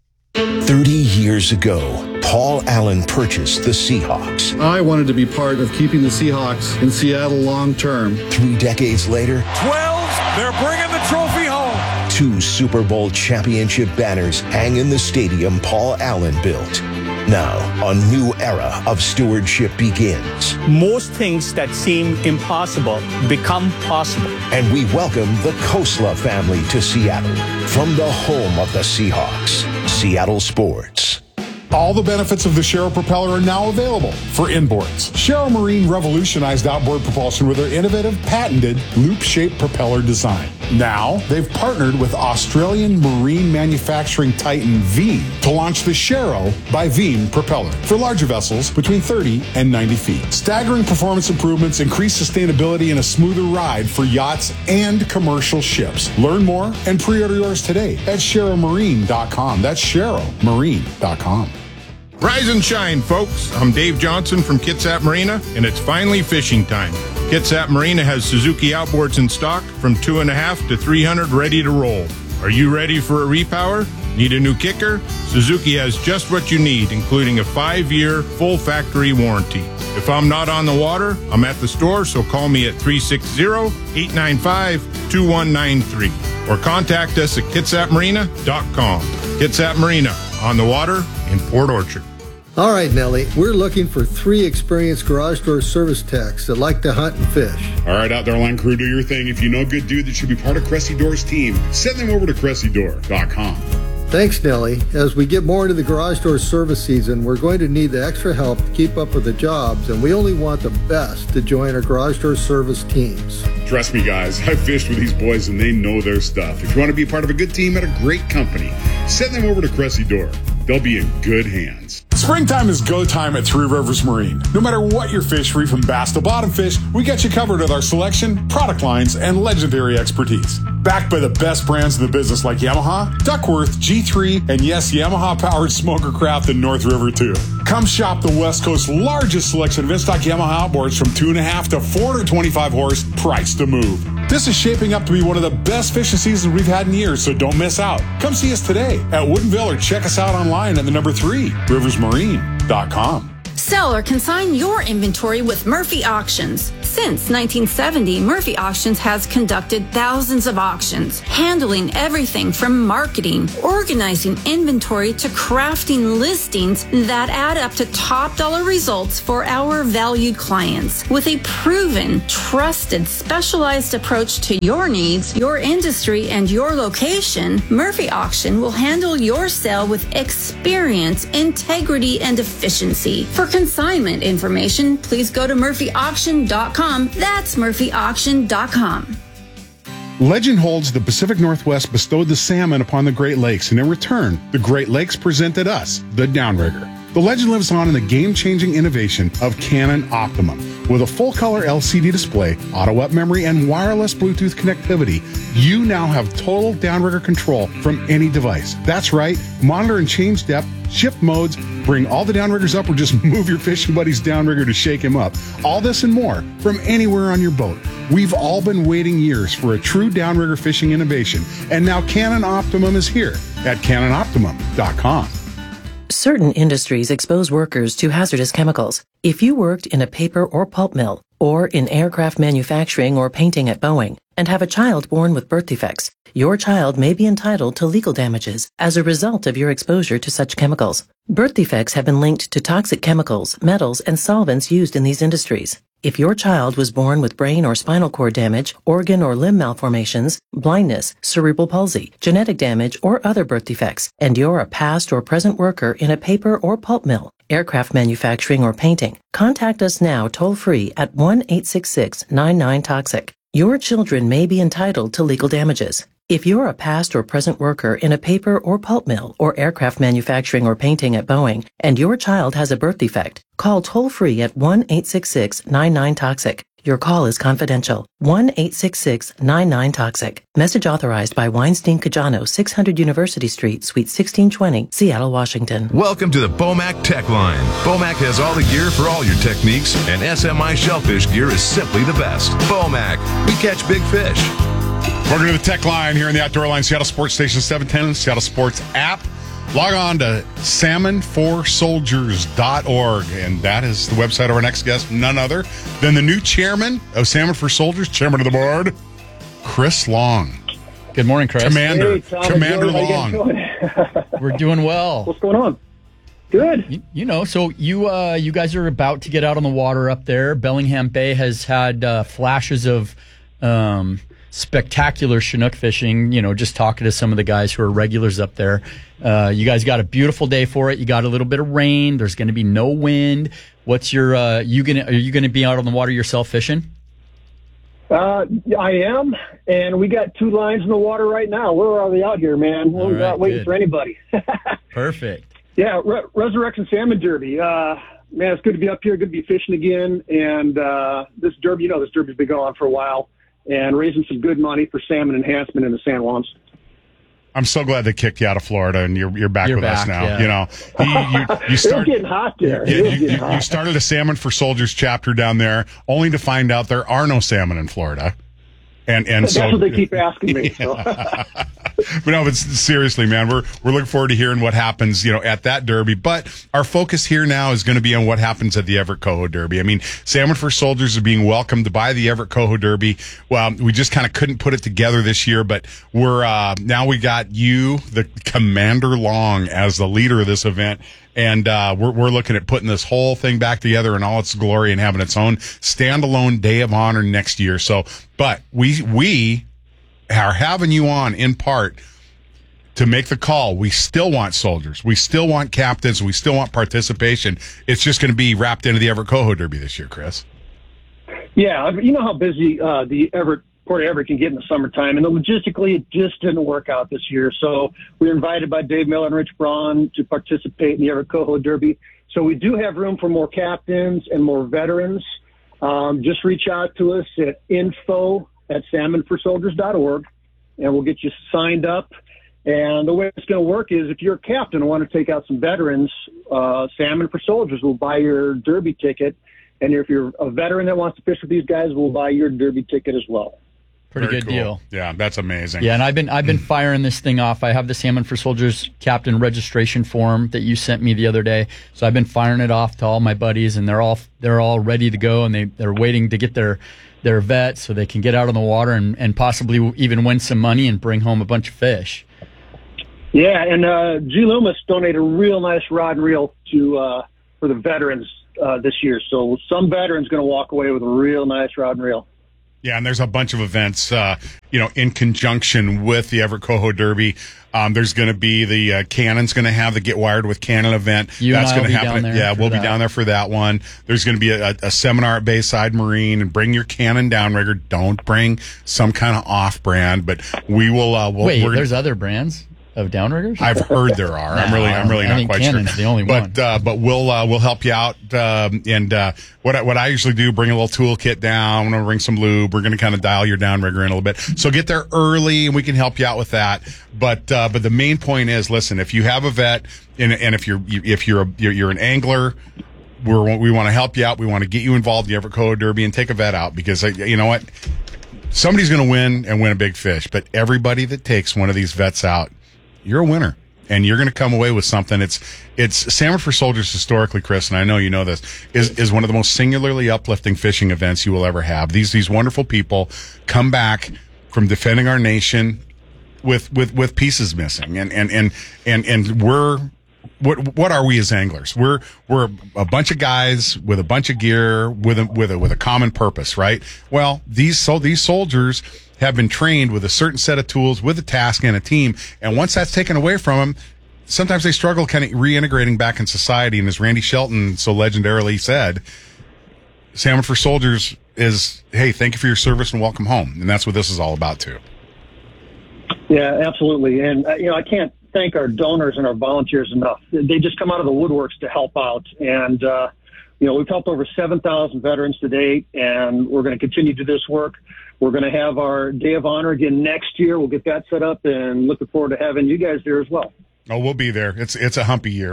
C: thirty years ago, Paul Allen purchased the Seahawks.
H: I wanted to be part of keeping the Seahawks in Seattle long term.
C: Three decades later,
M: twelve, they're bringing the trophy home.
C: Two Super Bowl championship banners hang in the stadium Paul Allen built. Now, a new era of stewardship begins.
N: Most things that seem impossible become possible.
C: And we welcome the Khosla family to Seattle from the home of the Seahawks, Seattle Sports.
L: All the benefits of the Sharrow propeller are now available for inboards. Sharrow Marine revolutionized outboard propulsion with their innovative, patented, loop-shaped propeller design. Now, they've partnered with Australian marine manufacturing titan Veem to launch the Sharrow by Veem propeller for larger vessels between thirty and ninety feet. Staggering performance improvements, increased sustainability, and a smoother ride for yachts and commercial ships. Learn more and pre-order yours today at sharrow marine dot com. That's sharrow marine dot com.
O: Rise and shine, folks. I'm Dave Johnson from Kitsap Marina, and it's finally fishing time. Kitsap Marina has Suzuki outboards in stock from two and a half to three hundred ready to roll. Are you ready for a repower? Need a new kicker? Suzuki has just what you need, including a five-year full factory warranty. If I'm not on the water, I'm at the store, so call me at three six zero, eight nine five, two one nine three or contact us at kitsap marina dot com. Kitsap Marina, on the water in Port Orchard.
P: All right, Nellie, we're looking for three experienced garage door service techs that like to hunt and fish.
B: All right, Outdoor Line crew, do your thing. If you know a good dude that should be part of Cressy Door's team, send them over to cressy door dot com.
P: Thanks, Nellie. As we get more into the garage door service season, we're going to need the extra help to keep up with the jobs, and we only want the best to join our garage door service teams.
B: Trust me, guys, I've fished with these boys, and they know their stuff. If you want to be part of a good team at a great company, send them over to Cressy Door. They'll be in good hands.
L: Springtime is go time at Three Rivers Marine. No matter what your fish, free from bass to bottom fish, we got you covered with our selection, product lines, and legendary expertise. Backed by the best brands in the business like Yamaha, Duckworth, G three, and yes, Yamaha-powered Smoker Craft in North River too. Come shop the West Coast's largest selection of in-stock Yamaha outboards from two and a half to four hundred twenty-five horse, price to move. This is shaping up to be one of the best fishing seasons we've had in years, so don't miss out. Come see us today at Woodinville or check us out online at the number three, rivers marine dot com.
A: Sell or consign your inventory with Murphy Auctions. Since nineteen seventy, Murphy Auctions has conducted thousands of auctions, handling everything from marketing, organizing inventory, to crafting listings that add up to top dollar results for our valued clients. With a proven, trusted, specialized approach to your needs, your industry, and your location, Murphy Auction will handle your sale with experience, integrity, and efficiency. For consignment information, please go to murphy auction dot com. That's murphy auction dot com.
L: Legend holds the Pacific Northwest bestowed the salmon upon the Great Lakes, and in return, the Great Lakes presented us the Downrigger. The legend lives on in the game-changing innovation of Canon Optimum. With a full-color L C D display, auto-up memory, and wireless Bluetooth connectivity, you now have total downrigger control from any device. That's right, monitor and change depth, shift modes, bring all the downriggers up, or just move your fishing buddy's downrigger to shake him up. All this and more from anywhere on your boat. We've all been waiting years for a true downrigger fishing innovation, and now Canon Optimum is here at cannon optimum dot com.
Q: Certain industries expose workers to hazardous chemicals. If you worked in a paper or pulp mill, or in aircraft manufacturing or painting at Boeing, and have a child born with birth defects, your child may be entitled to legal damages as a result of your exposure to such chemicals. Birth defects have been linked to toxic chemicals, metals, and solvents used in these industries. If your child was born with brain or spinal cord damage, organ or limb malformations, blindness, cerebral palsy, genetic damage, or other birth defects, and you're a past or present worker in a paper or pulp mill, aircraft manufacturing, or painting, contact us now toll-free at one eight six six, nine nine, toxic. Your children may be entitled to legal damages. If you're a past or present worker in a paper or pulp mill or aircraft manufacturing or painting at Boeing, and your child has a birth defect, call toll-free at one eight six six, nine nine, toxic. Your call is confidential. one eight six six, nine nine, toxic. Message authorized by Weinstein Cajano, six hundred University Street, Suite sixteen twenty, Seattle, Washington.
R: Welcome to the Bomac Tech Line. Bomac has all the gear for all your techniques, and S M I Shellfish gear is simply the best. Bomac, we catch big fish.
B: Welcome to the Tech Line here in the Outdoor Line, Seattle Sports Station seven ten, Seattle Sports app. Log on to salmon for soldiers dot org, and that is the website of our next guest, none other than the new chairman of Salmon for Soldiers, chairman of the board, Chris Long.
E: Good morning, Chris.
B: Commander.
S: Hey, Tom,
B: Commander
S: Joey,
B: Long.
E: We're doing well.
S: What's going on? Good.
E: You, you know, so you uh, you guys are about to get out on the water up there. Bellingham Bay has had uh, flashes of um, spectacular Chinook fishing. You know, just talking to some of the guys who are regulars up there. Uh, you guys got a beautiful day for it. You got a little bit of rain. There's going to be no wind. What's your uh, you gonna are you going to be out on the water yourself fishing?
S: Uh, I am, and we got two lines in the water right now. We're already out here, man. We're
E: right,
S: not waiting
E: good.
S: for anybody.
E: Perfect.
S: Yeah, Re- Resurrection Salmon Derby. Uh, man, it's good to be up here. Good to be fishing again. And uh, this derby, you know, this derby's been going on for a while, and raising some good money for salmon enhancement in the San Juans.
B: I'm so glad they kicked you out of Florida, and you're you're back
E: You're
B: with
E: back,
B: us now.
E: yeah.
B: You know, you, you, you
S: It's
B: start,
S: getting hot there.
B: you,
S: It's
B: you,
S: getting
B: you,
S: hot.
B: you started a Salmon for Soldiers chapter down there, only to find out there are no salmon in Florida. And and
S: That's
B: so
S: what they keep asking me. So.
B: But no, but seriously, man, we're we're looking forward to hearing what happens, you know, at that derby. But our focus here now is going to be on what happens at the Everett Coho Derby. I mean, Salmon for Soldiers are being welcomed by the Everett Coho Derby. Well, we just kind of couldn't put it together this year, but we're uh, now we got you, the Commander Long, as the leader of this event. And uh, we're we're looking at putting this whole thing back together in all its glory and having its own standalone day of honor next year. So, but we we are having you on in part to make the call. We still want soldiers. We still want captains. We still want participation. It's just going to be wrapped into the Everett Coho Derby this year, Chris.
S: Yeah, you know how busy uh, the Everett Port Everett can get in the summertime, and logistically it just didn't work out this year. So we were invited by Dave Miller and Rich Braun to participate in the Everett Coho Derby. So we do have room for more captains and more veterans. Um, just reach out to us at info at salmon for soldiers dot org, and we'll get you signed up. And the way it's going to work is if you're a captain and want to take out some veterans, uh, Salmon for Soldiers will buy your derby ticket. And if you're a veteran that wants to fish with these guys, we'll buy your derby ticket as well.
E: Pretty
B: Very
E: good
B: cool.
E: deal.
B: Yeah, that's amazing.
E: Yeah, and I've been I've been firing this thing off. I have the Salmon for Soldiers captain registration form that you sent me the other day. So I've been firing it off to all my buddies, and they're all they're all ready to go, and they they're waiting to get their their vet so they can get out on the water and, and possibly even win some money and bring home a bunch of fish.
S: Yeah, and uh, G. Loomis donated a real nice rod and reel to uh, for the veterans uh, this year. So some veterans going to walk away with a real nice rod and reel.
B: Yeah, and there's a bunch of events, uh, you know, in conjunction with the Everett Coho Derby. Um, there's going to be the uh, Cannon's going to have the Get Wired with Cannon event.
E: You
B: That's
E: and I
B: going
E: will
B: to
E: be
B: happen.
E: down there
B: Yeah,
E: for
B: we'll be
E: that.
B: down there for that one. There's going to be a, a seminar at Bayside Marine, and bring your Cannon downrigger. Don't bring some kind of off-brand, but we will. Uh, we'll
E: Wait,
B: we're,
E: there's other brands of downriggers?
B: I've heard there are. I'm really, I'm really
E: I
B: not
E: think
B: quite
E: Cannon's
B: sure.
E: the only
B: but,
E: one.
B: Uh, but we'll, uh, we'll help you out. Um, and, uh, what I, what I usually do, bring a little toolkit down. I'm going to bring some lube. We're going to kind of dial your downrigger in a little bit. So get there early and we can help you out with that. But, uh, but the main point is, listen, if you have a vet and, and if you're, if you're a, you're, you're an angler, we're, we want to help you out. We want to get you involved in the Everett Coho Derby and take a vet out because, uh, you know what? Somebody's going to win and win a big fish, but everybody that takes one of these vets out, you're a winner. And you're going to come away with something. It's it's Salmon for Soldiers historically, Chris, and I know you know this, is is one of the most singularly uplifting fishing events you will ever have. These these wonderful people come back from defending our nation with with, with pieces missing, and and and and and we're. What what are we as anglers? We're we're a bunch of guys with a bunch of gear with a with a with a common purpose, right? Well, these so these soldiers have been trained with a certain set of tools, with a task and a team, and once that's taken away from them, sometimes they struggle kind of reintegrating back in society. And as Randy Shelton so legendarily said, Salmon for Soldiers is, hey, thank you for your service and welcome home, and that's what this is all about too.
S: Yeah, absolutely. And, uh, you know, I can't thank our donors and our volunteers enough. They just come out of the woodworks to help out. And, uh, you know, we've helped over seven thousand veterans to date, and we're going to continue to do this work. We're going to have our Day of Honor again next year. We'll get that set up, and looking forward to having you guys there as well.
B: Oh, we'll be there. It's it's a humpy year.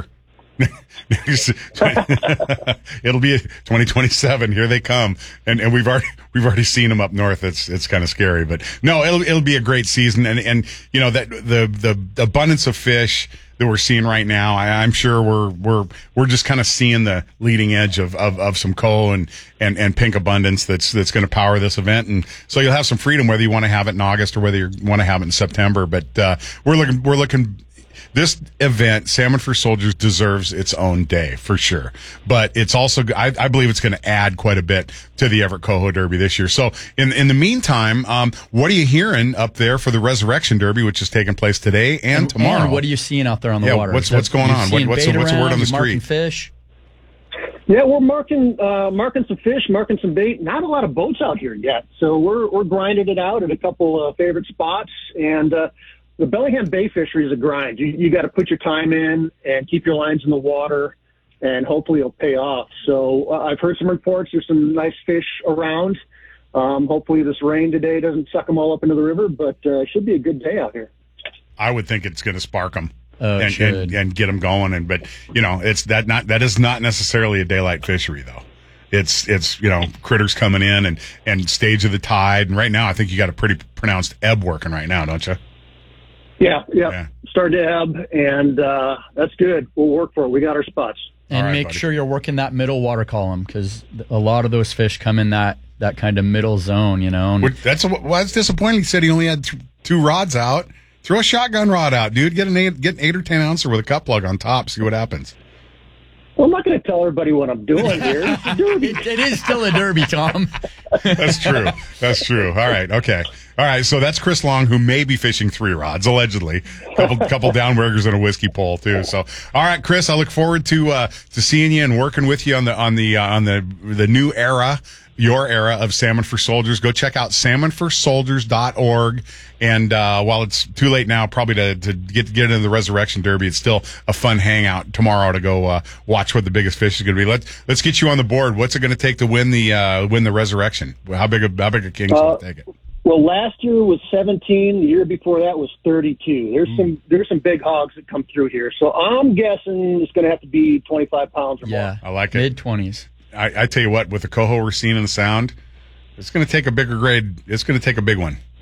B: It'll be twenty twenty-seven. Here they come, and and we've already we've already seen them up north. It's it's kind of scary, but no, it'll it'll be a great season, and and you know that the the, the abundance of fish that we're seeing right now, I, I'm sure we're we're we're just kind of seeing the leading edge of, of, of some coho and, and, and pink abundance that's that's going to power this event, and so you'll have some freedom whether you want to have it in August or whether you want to have it in September. But uh, we're looking we're looking. This event, Salmon for Soldiers, deserves its own day for sure. But it's also, I, I believe it's going to add quite a bit to the Everett Coho Derby this year. So in in the meantime, um, what are you hearing up there for the Resurrection Derby, which is taking place today and,
E: And,
B: tomorrow?
E: and what are you seeing out there on the
B: yeah,
E: water?
B: What's
E: Is that-
B: what's going
E: you
B: on? What,
E: seeing
B: what's the,
E: bait
B: what's the word
E: around?
B: on the
E: You marking
B: street?
E: fish?
S: Yeah, we're marking uh, marking some fish, marking some bait. Not a lot of boats out here yet, so we're we're grinding it out at a couple uh, favorite spots. And uh, the Bellingham Bay fishery is a grind. You you got to put your time in and keep your lines in the water, and hopefully it'll pay off. So uh, I've heard some reports. There's some nice fish around. Um, hopefully this rain today doesn't suck them all up into the river, but uh, it should be a good day out here.
B: I would think it's going to spark them.
E: Oh, it
B: and,
E: should.
B: and and get them going, and but you know it's that not that is not necessarily a daylight fishery though. It's it's you know critters coming in and and stage of the tide, and right now I think you got a pretty pronounced ebb working right now, don't you?
S: Yeah, yeah.
B: Yeah.
S: Start to ebb, and uh, that's good. We'll work for it. We got our spots.
E: And
B: All right,
E: make
B: buddy.
E: sure you're working that middle water column because a lot of those fish come in that, that kind of middle zone, you know. And
B: Which- That's well, that's disappointing. He said he only had th- two rods out. Throw a shotgun rod out, dude. Get an eight, get an eight or ten ouncer with a cut plug on top. See what happens.
S: Well, I'm not going to tell everybody what I'm doing here. It's a derby.
E: it, it is still a derby, Tom.
B: That's true. That's true. All right. Okay. All right. So that's Chris Long, who may be fishing three rods, allegedly. Couple couple downriggers and a whiskey pole too. So, all right, Chris. I look forward to uh, to seeing you and working with you on the on the uh, on the the new era, your era of Salmon for Soldiers. Go check out salmon for soldiers dot org. And uh, while it's too late now, probably to, to get get into the Resurrection Derby, it's still a fun hangout tomorrow to go uh, watch what the biggest fish is going to be. Let's let's get you on the board. What's it going to take to win the uh, win the Resurrection? How big a how big a king's
S: Uh,
B: going to take it?
S: Well, last year was seventeen. The year before that was thirty-two. There's
B: Hmm.
S: some there's some big hogs that come through here. So I'm guessing it's going to have to be twenty-five pounds or
E: Yeah,
B: I like it.
E: mid twenties.
B: I, I tell you what, with the coho we're seeing in the Sound, it's going to take a bigger grade. It's going to take a big one.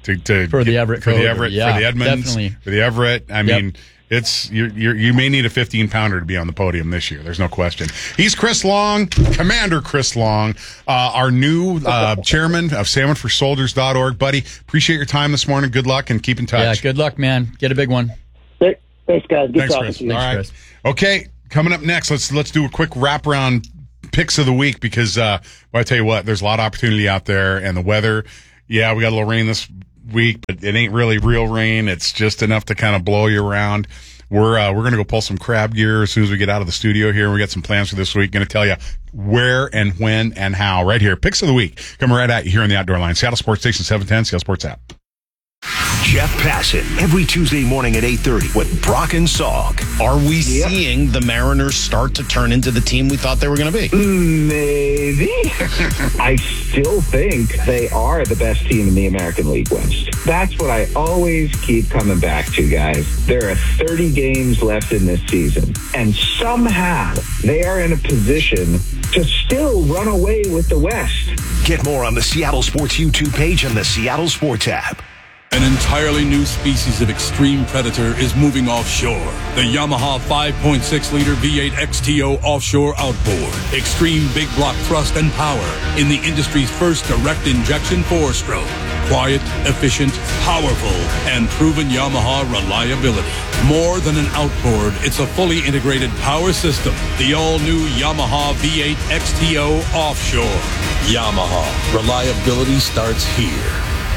B: to, to
E: for the Everett
B: for
E: Coder.
B: the Everett
E: yeah,
B: for the Edmonds
E: definitely.
B: for the Everett. I
E: Yep.
B: mean, it's you you may need a fifteen pounder to be on the podium this year. There's no question. He's Chris Long, Commander Chris Long, uh, our new uh, chairman of salmon for soldiers dot org. Buddy, appreciate your time this morning. Good luck and keep in touch.
E: Yeah, good luck, man. Get a big one.
S: Thanks, guys. Good
B: Thanks,
S: talking
B: Chris.
S: to you.
B: All right.
E: Chris.
B: Okay, coming up next, let's let's do a quick wraparound picks of the week because uh, well, I tell you what, there's a lot of opportunity out there, and the weather. Yeah, we got a little rain this week, but it ain't really real rain. It's just enough to kind of blow you around. We're uh, we're gonna go pull some crab gear as soon as we get out of the studio here. We got some plans for this week. Going to tell you where and when and how right here. Picks of the week coming right at you here on the Outdoor Line. Seattle Sports Station seven ten, Seattle Sports app.
C: Jeff Bassett every Tuesday morning at eight thirty with Brock and Salk.
T: Are we yep. seeing the Mariners start to turn into the team we thought they were going to be?
U: Maybe. I still think they are the best team in the American League West. That's what I always keep coming back to, guys. There are thirty games left in this season, and somehow they are in a position to still run away with the West.
C: Get more on the Seattle Sports YouTube page and the Seattle Sports app.
V: An entirely new species of extreme predator is moving offshore. The Yamaha five point six liter V eight X T O offshore outboard. Extreme big block thrust and power in the industry's first direct injection four-stroke. Quiet, efficient, powerful, and proven Yamaha reliability. More than an outboard, it's a fully integrated power system. The all-new Yamaha V eight X T O offshore. Yamaha. Reliability starts here.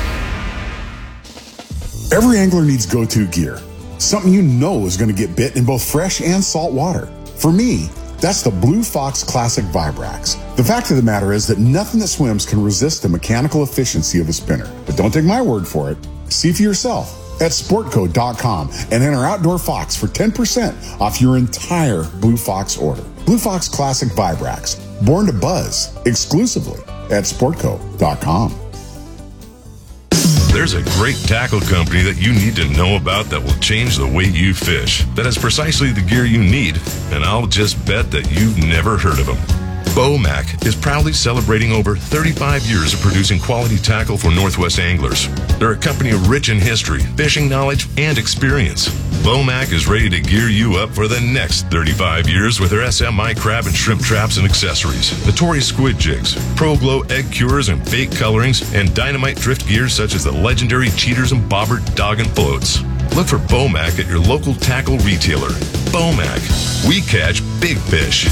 L: Every angler needs go-to gear. Something you know is going to get bit in both fresh and salt water. For me, that's the Blue Fox Classic Vibrax. The fact of the matter is that nothing that swims can resist the mechanical efficiency of a spinner. But don't take my word for it. See for yourself at sportco dot com and enter Outdoor Fox for ten percent off your entire Blue Fox order. Blue Fox Classic Vibrax, born to buzz, exclusively at sportco dot com.
R: There's a great tackle company that you need to know about that will change the way you fish. That has precisely the gear you need, and I'll just bet that you've never heard of them. Bomac is proudly celebrating over thirty-five years of producing quality tackle for Northwest anglers. They're a company rich in history, fishing knowledge, and experience. Bomac is ready to gear you up for the next thirty-five years with their S M I crab and shrimp traps and accessories, Notori squid jigs, Pro Glow egg cures and fake colorings, and dynamite drift gears such as the legendary Cheaters and Bobber dog and floats. Look for Bomac at your local tackle retailer. Bomac. We catch big fish.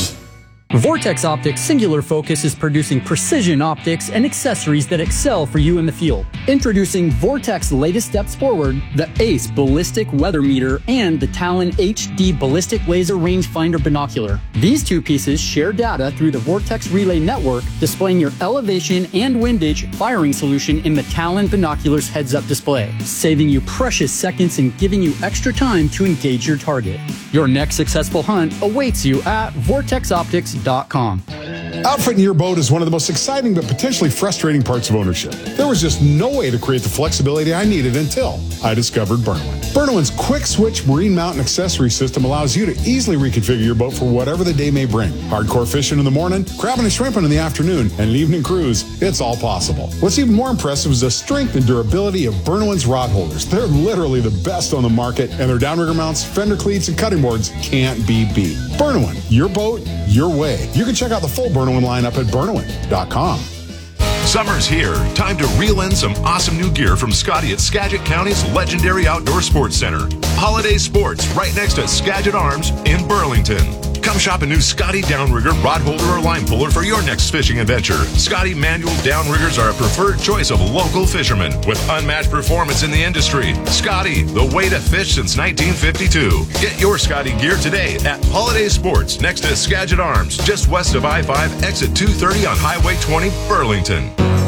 W: Vortex Optics' singular focus is producing precision optics and accessories that excel for you in the field. Introducing Vortex's latest steps forward, the ACE Ballistic Weather Meter and the Talon H D Ballistic Laser Rangefinder Binocular. These two pieces share data through the Vortex Relay Network, displaying your elevation and windage firing solution in the Talon Binoculars heads-up display, saving you precious seconds and giving you extra time to engage your target. Your next successful hunt awaits you at vortex optics dot com.
L: Outfitting your boat is one of the most exciting but potentially frustrating parts of ownership. There was just no way to create the flexibility I needed until I discovered Burnowin. Burnowin's quick switch marine mount and accessory system allows you to easily reconfigure your boat for whatever the day may bring. Hardcore fishing in the morning, crabbing and shrimping in the afternoon, and an evening cruise, it's all possible. What's even more impressive is the strength and durability of Burnowin's rod holders. They're literally the best on the market, and their downrigger mounts, fender cleats, and cutting boards can't be beat. Burnowin, your boat, your way. You can check out the full Burnowin lineup at burnowin dot com.
R: Summer's here. Time to reel in some awesome new gear from Scotty at Skagit County's legendary outdoor sports center. Holiday Sports, right next to Skagit Arms in Burlington. Come shop a new Scotty downrigger, rod holder, or line puller for your next fishing adventure. Scotty manual downriggers are a preferred choice of local fishermen with unmatched performance in the industry. Scotty, the way to fish since nineteen fifty-two. Get your Scotty gear today at Holiday Sports next to Skagit Arms, just west of I five, exit two thirty on Highway twenty, Burlington.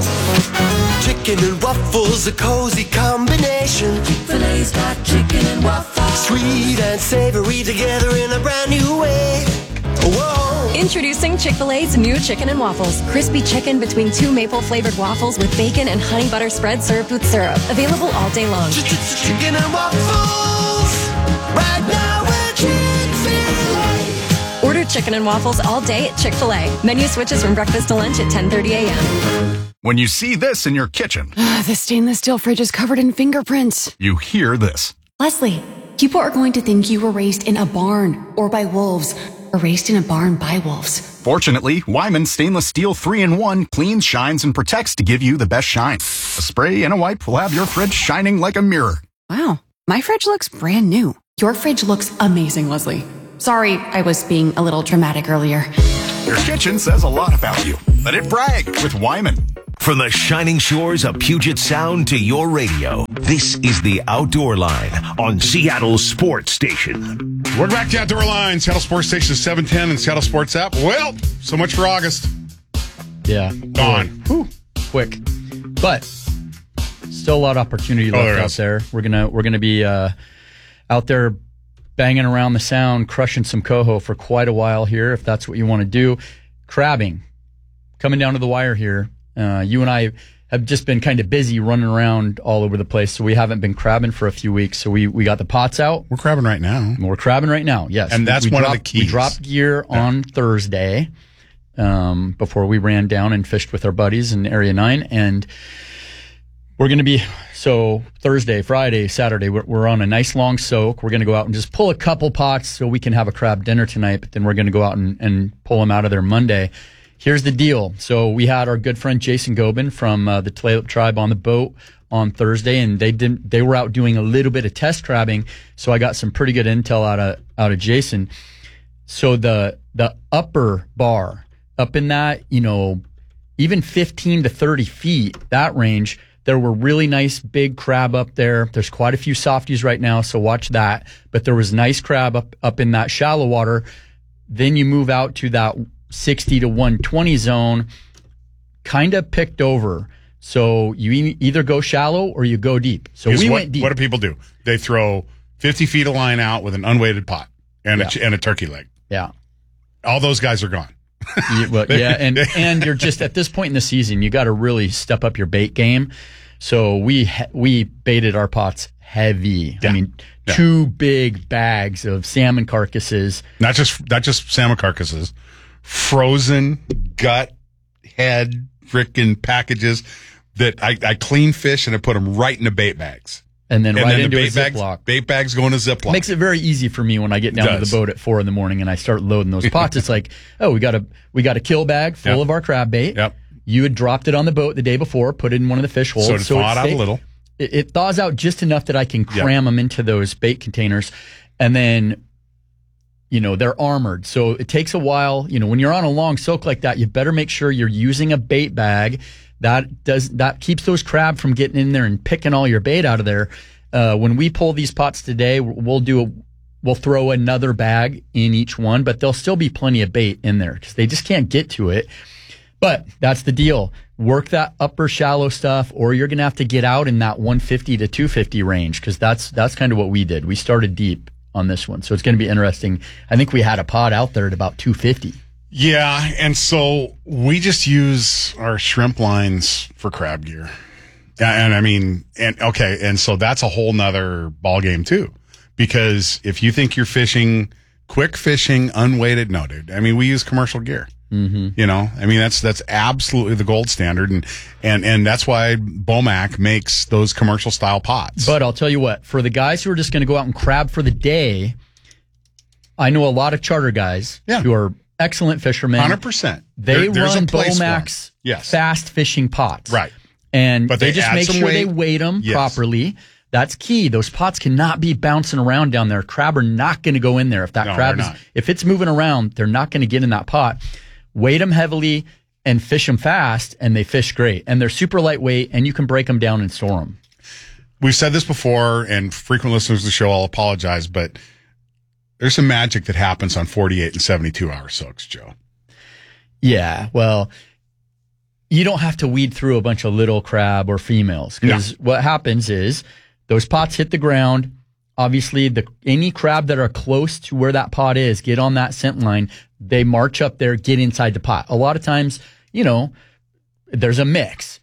X: Chicken and waffles, a cozy combination. Chick-fil-A's got chicken and waffles. Sweet and savory together in a brand new way. Whoa.
Y: Introducing Chick-fil-A's new chicken and waffles. Crispy chicken between two maple-flavored waffles with bacon and honey butter spread served with syrup. Available all day long.
X: Chicken and waffles. Right now at Chick-fil-A.
Y: Order chicken and waffles all day at Chick-fil-A. Menu switches from breakfast to lunch at ten thirty a.m.
D: When you see this in your kitchen,
F: The stainless steel fridge is covered in fingerprints.
D: you hear this.
G: Leslie, people are going to think you were raised in a barn or by wolves or raised in a barn by wolves.
D: Fortunately, Wyman Stainless Steel three in one cleans, shines, and protects to give you the best shine. A spray and a wipe will have your fridge shining like a mirror.
G: Wow, my fridge looks brand new. Your fridge looks amazing, Leslie. Sorry, I was being a little dramatic earlier.
D: Your kitchen says a lot about you. Let it brag with Wyman.
C: From the shining shores of Puget Sound to your radio, this is the Outdoor Line on Seattle Sports Station.
B: We're back to Outdoor Line, Seattle Sports Station seven ten and Seattle Sports app. Well, so much for August.
E: Yeah.
B: Gone.
E: Whew. Quick. But still a lot of opportunity
B: Oh,
E: left
B: there
E: out
B: is.
E: there. We're gonna we're gonna be uh, out there banging around the sound, crushing some coho for quite a while here, if that's what you want to do. Crabbing. Coming down to the wire here. Uh, you and I have just been kind of busy running around all over the place, so we haven't been crabbing for a few weeks. So we, we got the pots out.
B: We're crabbing right now.
E: We're crabbing right now, yes.
B: And that's
E: we
B: one
E: dropped,
B: of the keys.
E: We dropped gear
B: Yeah.
E: on Thursday um, before we ran down and fished with our buddies in Area nine. And we're going to be, so Thursday, Friday, Saturday, we're, we're on a nice long soak. We're going to go out and just pull a couple pots so we can have a crab dinner tonight, but then we're going to go out and, and pull them out of there Monday. Here's the deal. So we had our good friend Jason Gobin from uh, the Tulalip Tribe on the boat on Thursday, and they didn't. They were out doing a little bit of test crabbing. So I got some pretty good intel out of out of Jason. So the the upper bar up in that, you know, even fifteen to thirty feet, that range, there were really nice big crab up there. There's quite a few softies right now, so watch that. But there was nice crab up up in that shallow water. Then you move out to that sixty to one twenty zone, kind of picked over. So you e- either go shallow or you go deep. So
B: Here's
E: we
B: what,
E: went deep.
B: What do people do? They throw fifty feet of line out with an unweighted pot and,
E: Yeah.
B: a, ch- and a turkey leg.
E: Yeah.
B: All those guys are gone.
E: Yeah, well, yeah, and and you're just at this point in the season, you got to really step up your bait game. So we ha- we baited our pots heavy. I mean,
B: Yeah.
E: two big bags of salmon carcasses.
B: Not just not just salmon carcasses, frozen gut head freaking packages that I, I clean fish and I put them right into bait bags.
E: And then right into
B: the
E: a
B: bait bags,
E: Ziploc.
B: bait bags go in a Ziploc.
E: Makes it very easy for me when I get down to
B: Does.
E: the boat at four in the morning and I start loading those pots. It's like, oh, we got a we got a kill bag full
B: Yep.
E: of our crab bait.
B: Yep.
E: You had dropped it on the boat the day before, put it in one of the fish holes.
B: So it thawed out a
E: stay-
B: little.
E: It, it thaws out just enough that I can cram them into those bait containers, and then, you know, they're armored. So it takes a while. You know, when you're on a long soak like that, you better make sure you're using a bait bag. That does that keeps those crab from getting in there and picking all your bait out of there. Uh, when we pull these pots today, we'll do a, we'll throw another bag in each one, but there'll still be plenty of bait in there because they just can't get to it. But that's the deal. Work that upper shallow stuff, or you're going to have to get out in that one fifty to two fifty range because that's that's kind of what we did. We started deep on this one, so it's going to be interesting. I think we had a pod out there at about two fifty.
B: Yeah, and so we just use our shrimp lines for crab gear. Yeah, and I mean, and okay, and so that's a whole nother ball game too, because if you think you're fishing quick fishing, unweighted, no, dude. I mean, we use commercial gear.
E: Mm-hmm.
B: You know, I mean, that's that's absolutely the gold standard, and and and that's why Bomac makes those commercial style pots.
E: But I'll tell you what, for the guys who are just going to go out and crab for the day, I know a lot of charter guys
B: Yeah.
E: who are excellent fishermen.
B: one hundred percent.
E: They
B: There- there's a
E: run
B: place for 'em.
E: Bomac's
B: Yes.
E: fast fishing pots.
B: Right.
E: And
B: But
E: they,
B: they
E: just
B: add
E: make
B: some
E: sure they
B: weight.
E: weight them
B: Yes.
E: properly. That's key. Those pots cannot be bouncing around down there. Crab are not going to go in there. If that
B: No,
E: crab
B: they're
E: is,
B: not.
E: if it's moving around, they're not going to get in that pot. Weight them heavily and fish them fast, and they fish great. And they're super lightweight, and you can break them down and store them.
B: We've said this before, and frequent listeners to the show, I'll apologize, but there's some magic that happens on forty-eight and seventy-two hour soaks, Joe.
E: Yeah, well, you don't have to weed through a bunch of little crab or females because what happens is those pots hit the ground. Obviously, the any crab that are close to where that pot is get on that scent line. They march up there, get inside the pot. A lot of times, you know, there's a mix.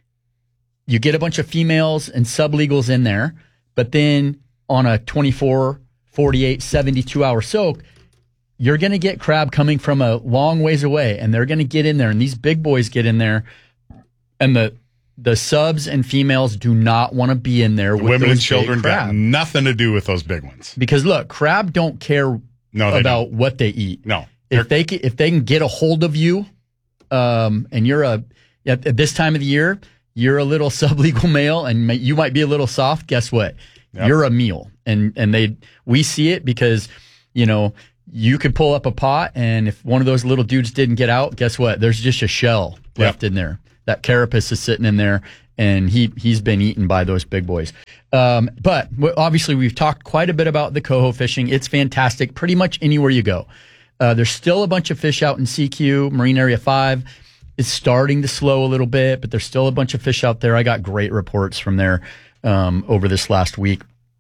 E: You get a bunch of females and sublegals in there, but then on a twenty-four, forty-eight, seventy-two hour soak, you're going to get crab coming from a long ways away, and they're going to get in there, and these big boys get in there, and the the subs and females do not want to be in there with
B: Women
E: those
B: and children
E: big crab.
B: got nothing to do with those big ones.
E: Because look, crab don't care
B: no, they
E: about
B: don't.
E: what they eat.
B: No.
E: If they can, if they can get a hold of you, um, and you're a at, at this time of the year, you're a little sublegal male, and may, you might be a little soft. Guess what? Yep. You're a meal, and and they we see it because you know you could pull up a pot, and if one of those little dudes didn't get out, guess what? There's just a shell left yep. in there. That carapace is sitting in there, and he, he's been eaten by those big boys. Um, but obviously, we've talked quite a bit about the coho fishing. It's fantastic pretty much anywhere you go. Uh, there's still a bunch of fish out in C Q, Marine Area five. It's starting to slow a little bit, but there's still a bunch of fish out there. I got great reports from there um, over this last week.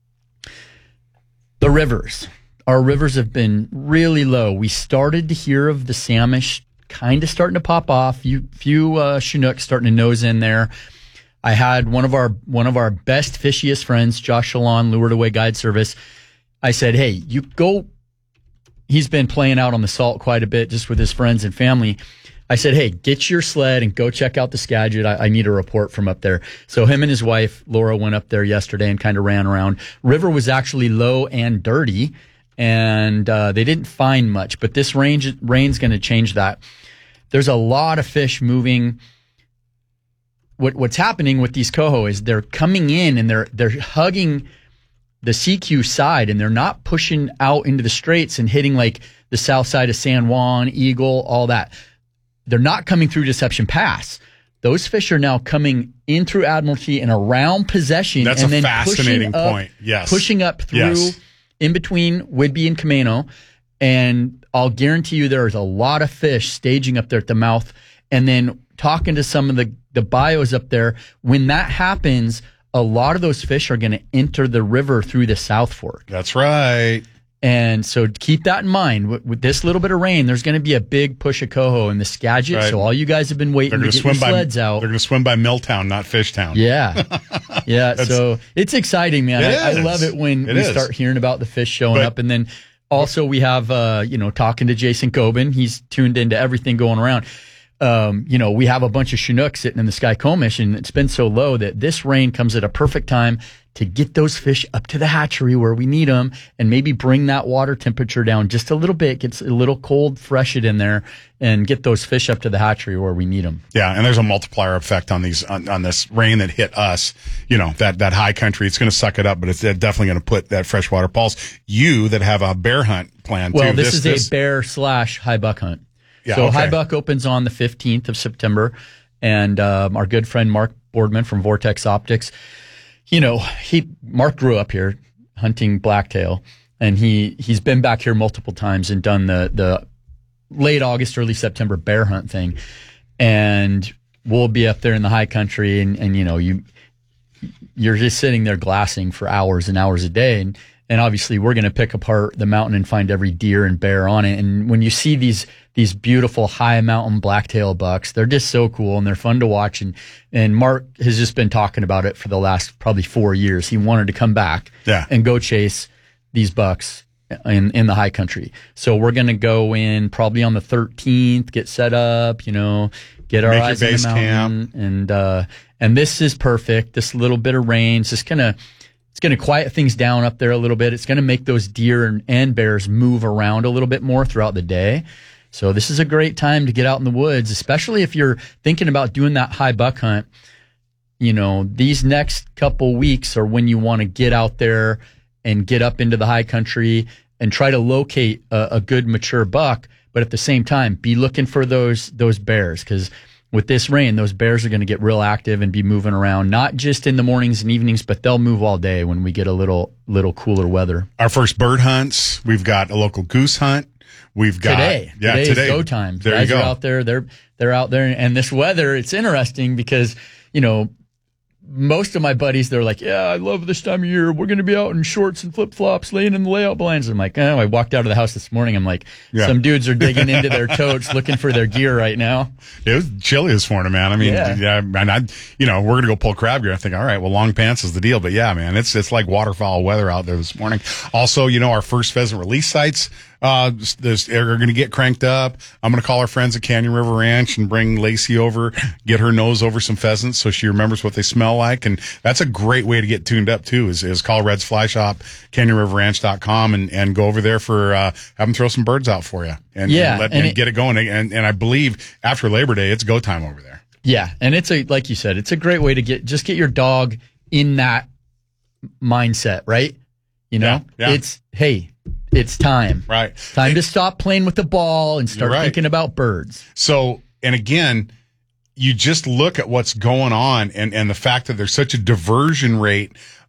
E: The rivers. Our rivers have been really low. We started to hear of the Samish kind of starting to pop off. Few, few uh, Chinooks starting to nose in there. I had one of our one of our best fishiest friends, Josh Shalon, Lured Away Guide Service. I said, "Hey, you go." He's been playing out on the salt quite a bit, just with his friends and family. I said, "Hey, get your sled and go check out the Skagit. I, I need a report from up there." So him and his wife Laura went up there yesterday and kind of ran around. River was actually low and dirty, and uh, they didn't find much. But this range rain's going to change that. There's a lot of fish moving. What what's happening with these coho is they're coming in and they're they're hugging the C Q side, and they're not pushing out into the straits and hitting like the south side of San Juan, Eagle, all that. They're not coming through Deception Pass. Those fish are now coming in through Admiralty and around Possession.
B: That's
E: and
B: a
E: then
B: fascinating
E: up,
B: point. Yes.
E: Pushing up through
B: yes.
E: in between Whidbey and Camano. And I'll guarantee you there's a lot of fish staging up there at the mouth. And then talking to some of the, the bios up there, when that happens, a lot of those fish are going to enter the river through the South Fork.
B: That's right.
E: And so keep that in mind. With, with this little bit of rain, there's going to be a big push of coho in the Skagit. Right. So all you guys have been waiting to get
B: swim
E: your sleds
B: by,
E: out.
B: They're going to swim by Milltown, not Fishtown.
E: Yeah. Yeah. So it's exciting, man.
B: It
E: I,
B: is.
E: I love it when
B: it
E: we
B: is.
E: start hearing about the fish showing
B: but,
E: up. And then also we have, uh, you know, talking to Jason Coben. He's tuned into everything going around. Um, you know, we have a bunch of Chinook sitting in the Sky Comish, and it's been so low that this rain comes at a perfect time to get those fish up to the hatchery where we need them, and maybe bring that water temperature down just a little bit, gets a little cold, fresh it in there, and get those fish up to the hatchery where we need them.
B: Yeah, and there's a multiplier effect on these on, on this rain that hit us. You know, that that high country, it's going to suck it up, but it's definitely going to put that freshwater pulse. You that have a bear hunt plan
E: well,
B: too.
E: This,
B: this
E: is
B: this,
E: a bear slash high buck hunt.
B: Yeah,
E: so
B: okay.
E: High Buck opens on the fifteenth of September, and um, our good friend Mark Boardman from Vortex Optics, you know, he Mark grew up here hunting blacktail, and he he's been back here multiple times and done the the late August, early September bear hunt thing, and we'll be up there in the high country, and, and you know you you're just sitting there glassing for hours and hours a day, and. And obviously, we're going to pick apart the mountain and find every deer and bear on it. And when you see these these beautiful high mountain blacktail bucks, they're just so cool and they're fun to watch. And and Mark has just been talking about it for the last probably four years. He wanted to come back
B: yeah.
E: and go chase these bucks in in the high country. So we're going to go in probably on the thirteenth, get set up, you know, get our
B: Make
E: eyes
B: your
E: on
B: base
E: the mountain,
B: camp.
E: and uh, and this is perfect. This little bit of rain, it's just kind of. It's going to quiet things down up there a little bit. It's going to make those deer and, and bears move around a little bit more throughout the day. So this is a great time to get out in the woods, especially if you're thinking about doing that high buck hunt. You know, these next couple weeks are when you want to get out there and get up into the high country and try to locate a, a good mature buck. But at the same time, be looking for those those bears, because with this rain, those bears are going to get real active and be moving around, not just in the mornings and evenings, but they'll move all day when we get a little little cooler weather.
B: Our first bird hunts. We've got a local goose hunt. We've got
E: today.
B: Yeah,
E: today,
B: today
E: is go time.
B: There
E: Guys
B: you go.
E: are out there. They're they're out there, and this weather. It's interesting because you know. Most of my buddies, they're like, yeah, I love this time of year. We're going to be out in shorts and flip-flops laying in the layout blinds. I'm like, oh, I walked out of the house this morning. I'm like,
B: yeah.
E: some dudes are digging into their totes looking for their gear right now.
B: It was chilly this morning, man. I mean, yeah,
E: yeah
B: and I, you know, we're going to go pull crab gear. I think, all right, well, long pants is the deal. But yeah, man, it's, it's like waterfowl weather out there this morning. Also, you know, our first pheasant release sites Uh, this, they're going to get cranked up. I'm going to call our friends at Canyon River Ranch and bring Lacey over, get her nose over some pheasants so she remembers what they smell like. And that's a great way to get tuned up too, is, is call Red's Fly Shop, canyon river ranch dot com, and, and go over there for, uh, have them throw some birds out for you and,
E: yeah,
B: and, let,
E: and,
B: and
E: it,
B: get it going. And, and I believe after Labor Day, it's go time over there.
E: Yeah. And it's a, like you said, it's a great way to get, just get your dog in that mindset, right? You know,
B: yeah, yeah.
E: it's, hey, it's time.
B: Right.
E: Time
B: and,
E: to stop playing with the ball and start
B: right.
E: thinking about birds.
B: So, and again, you just look at what's going on and, and the fact that there's such a diversion rate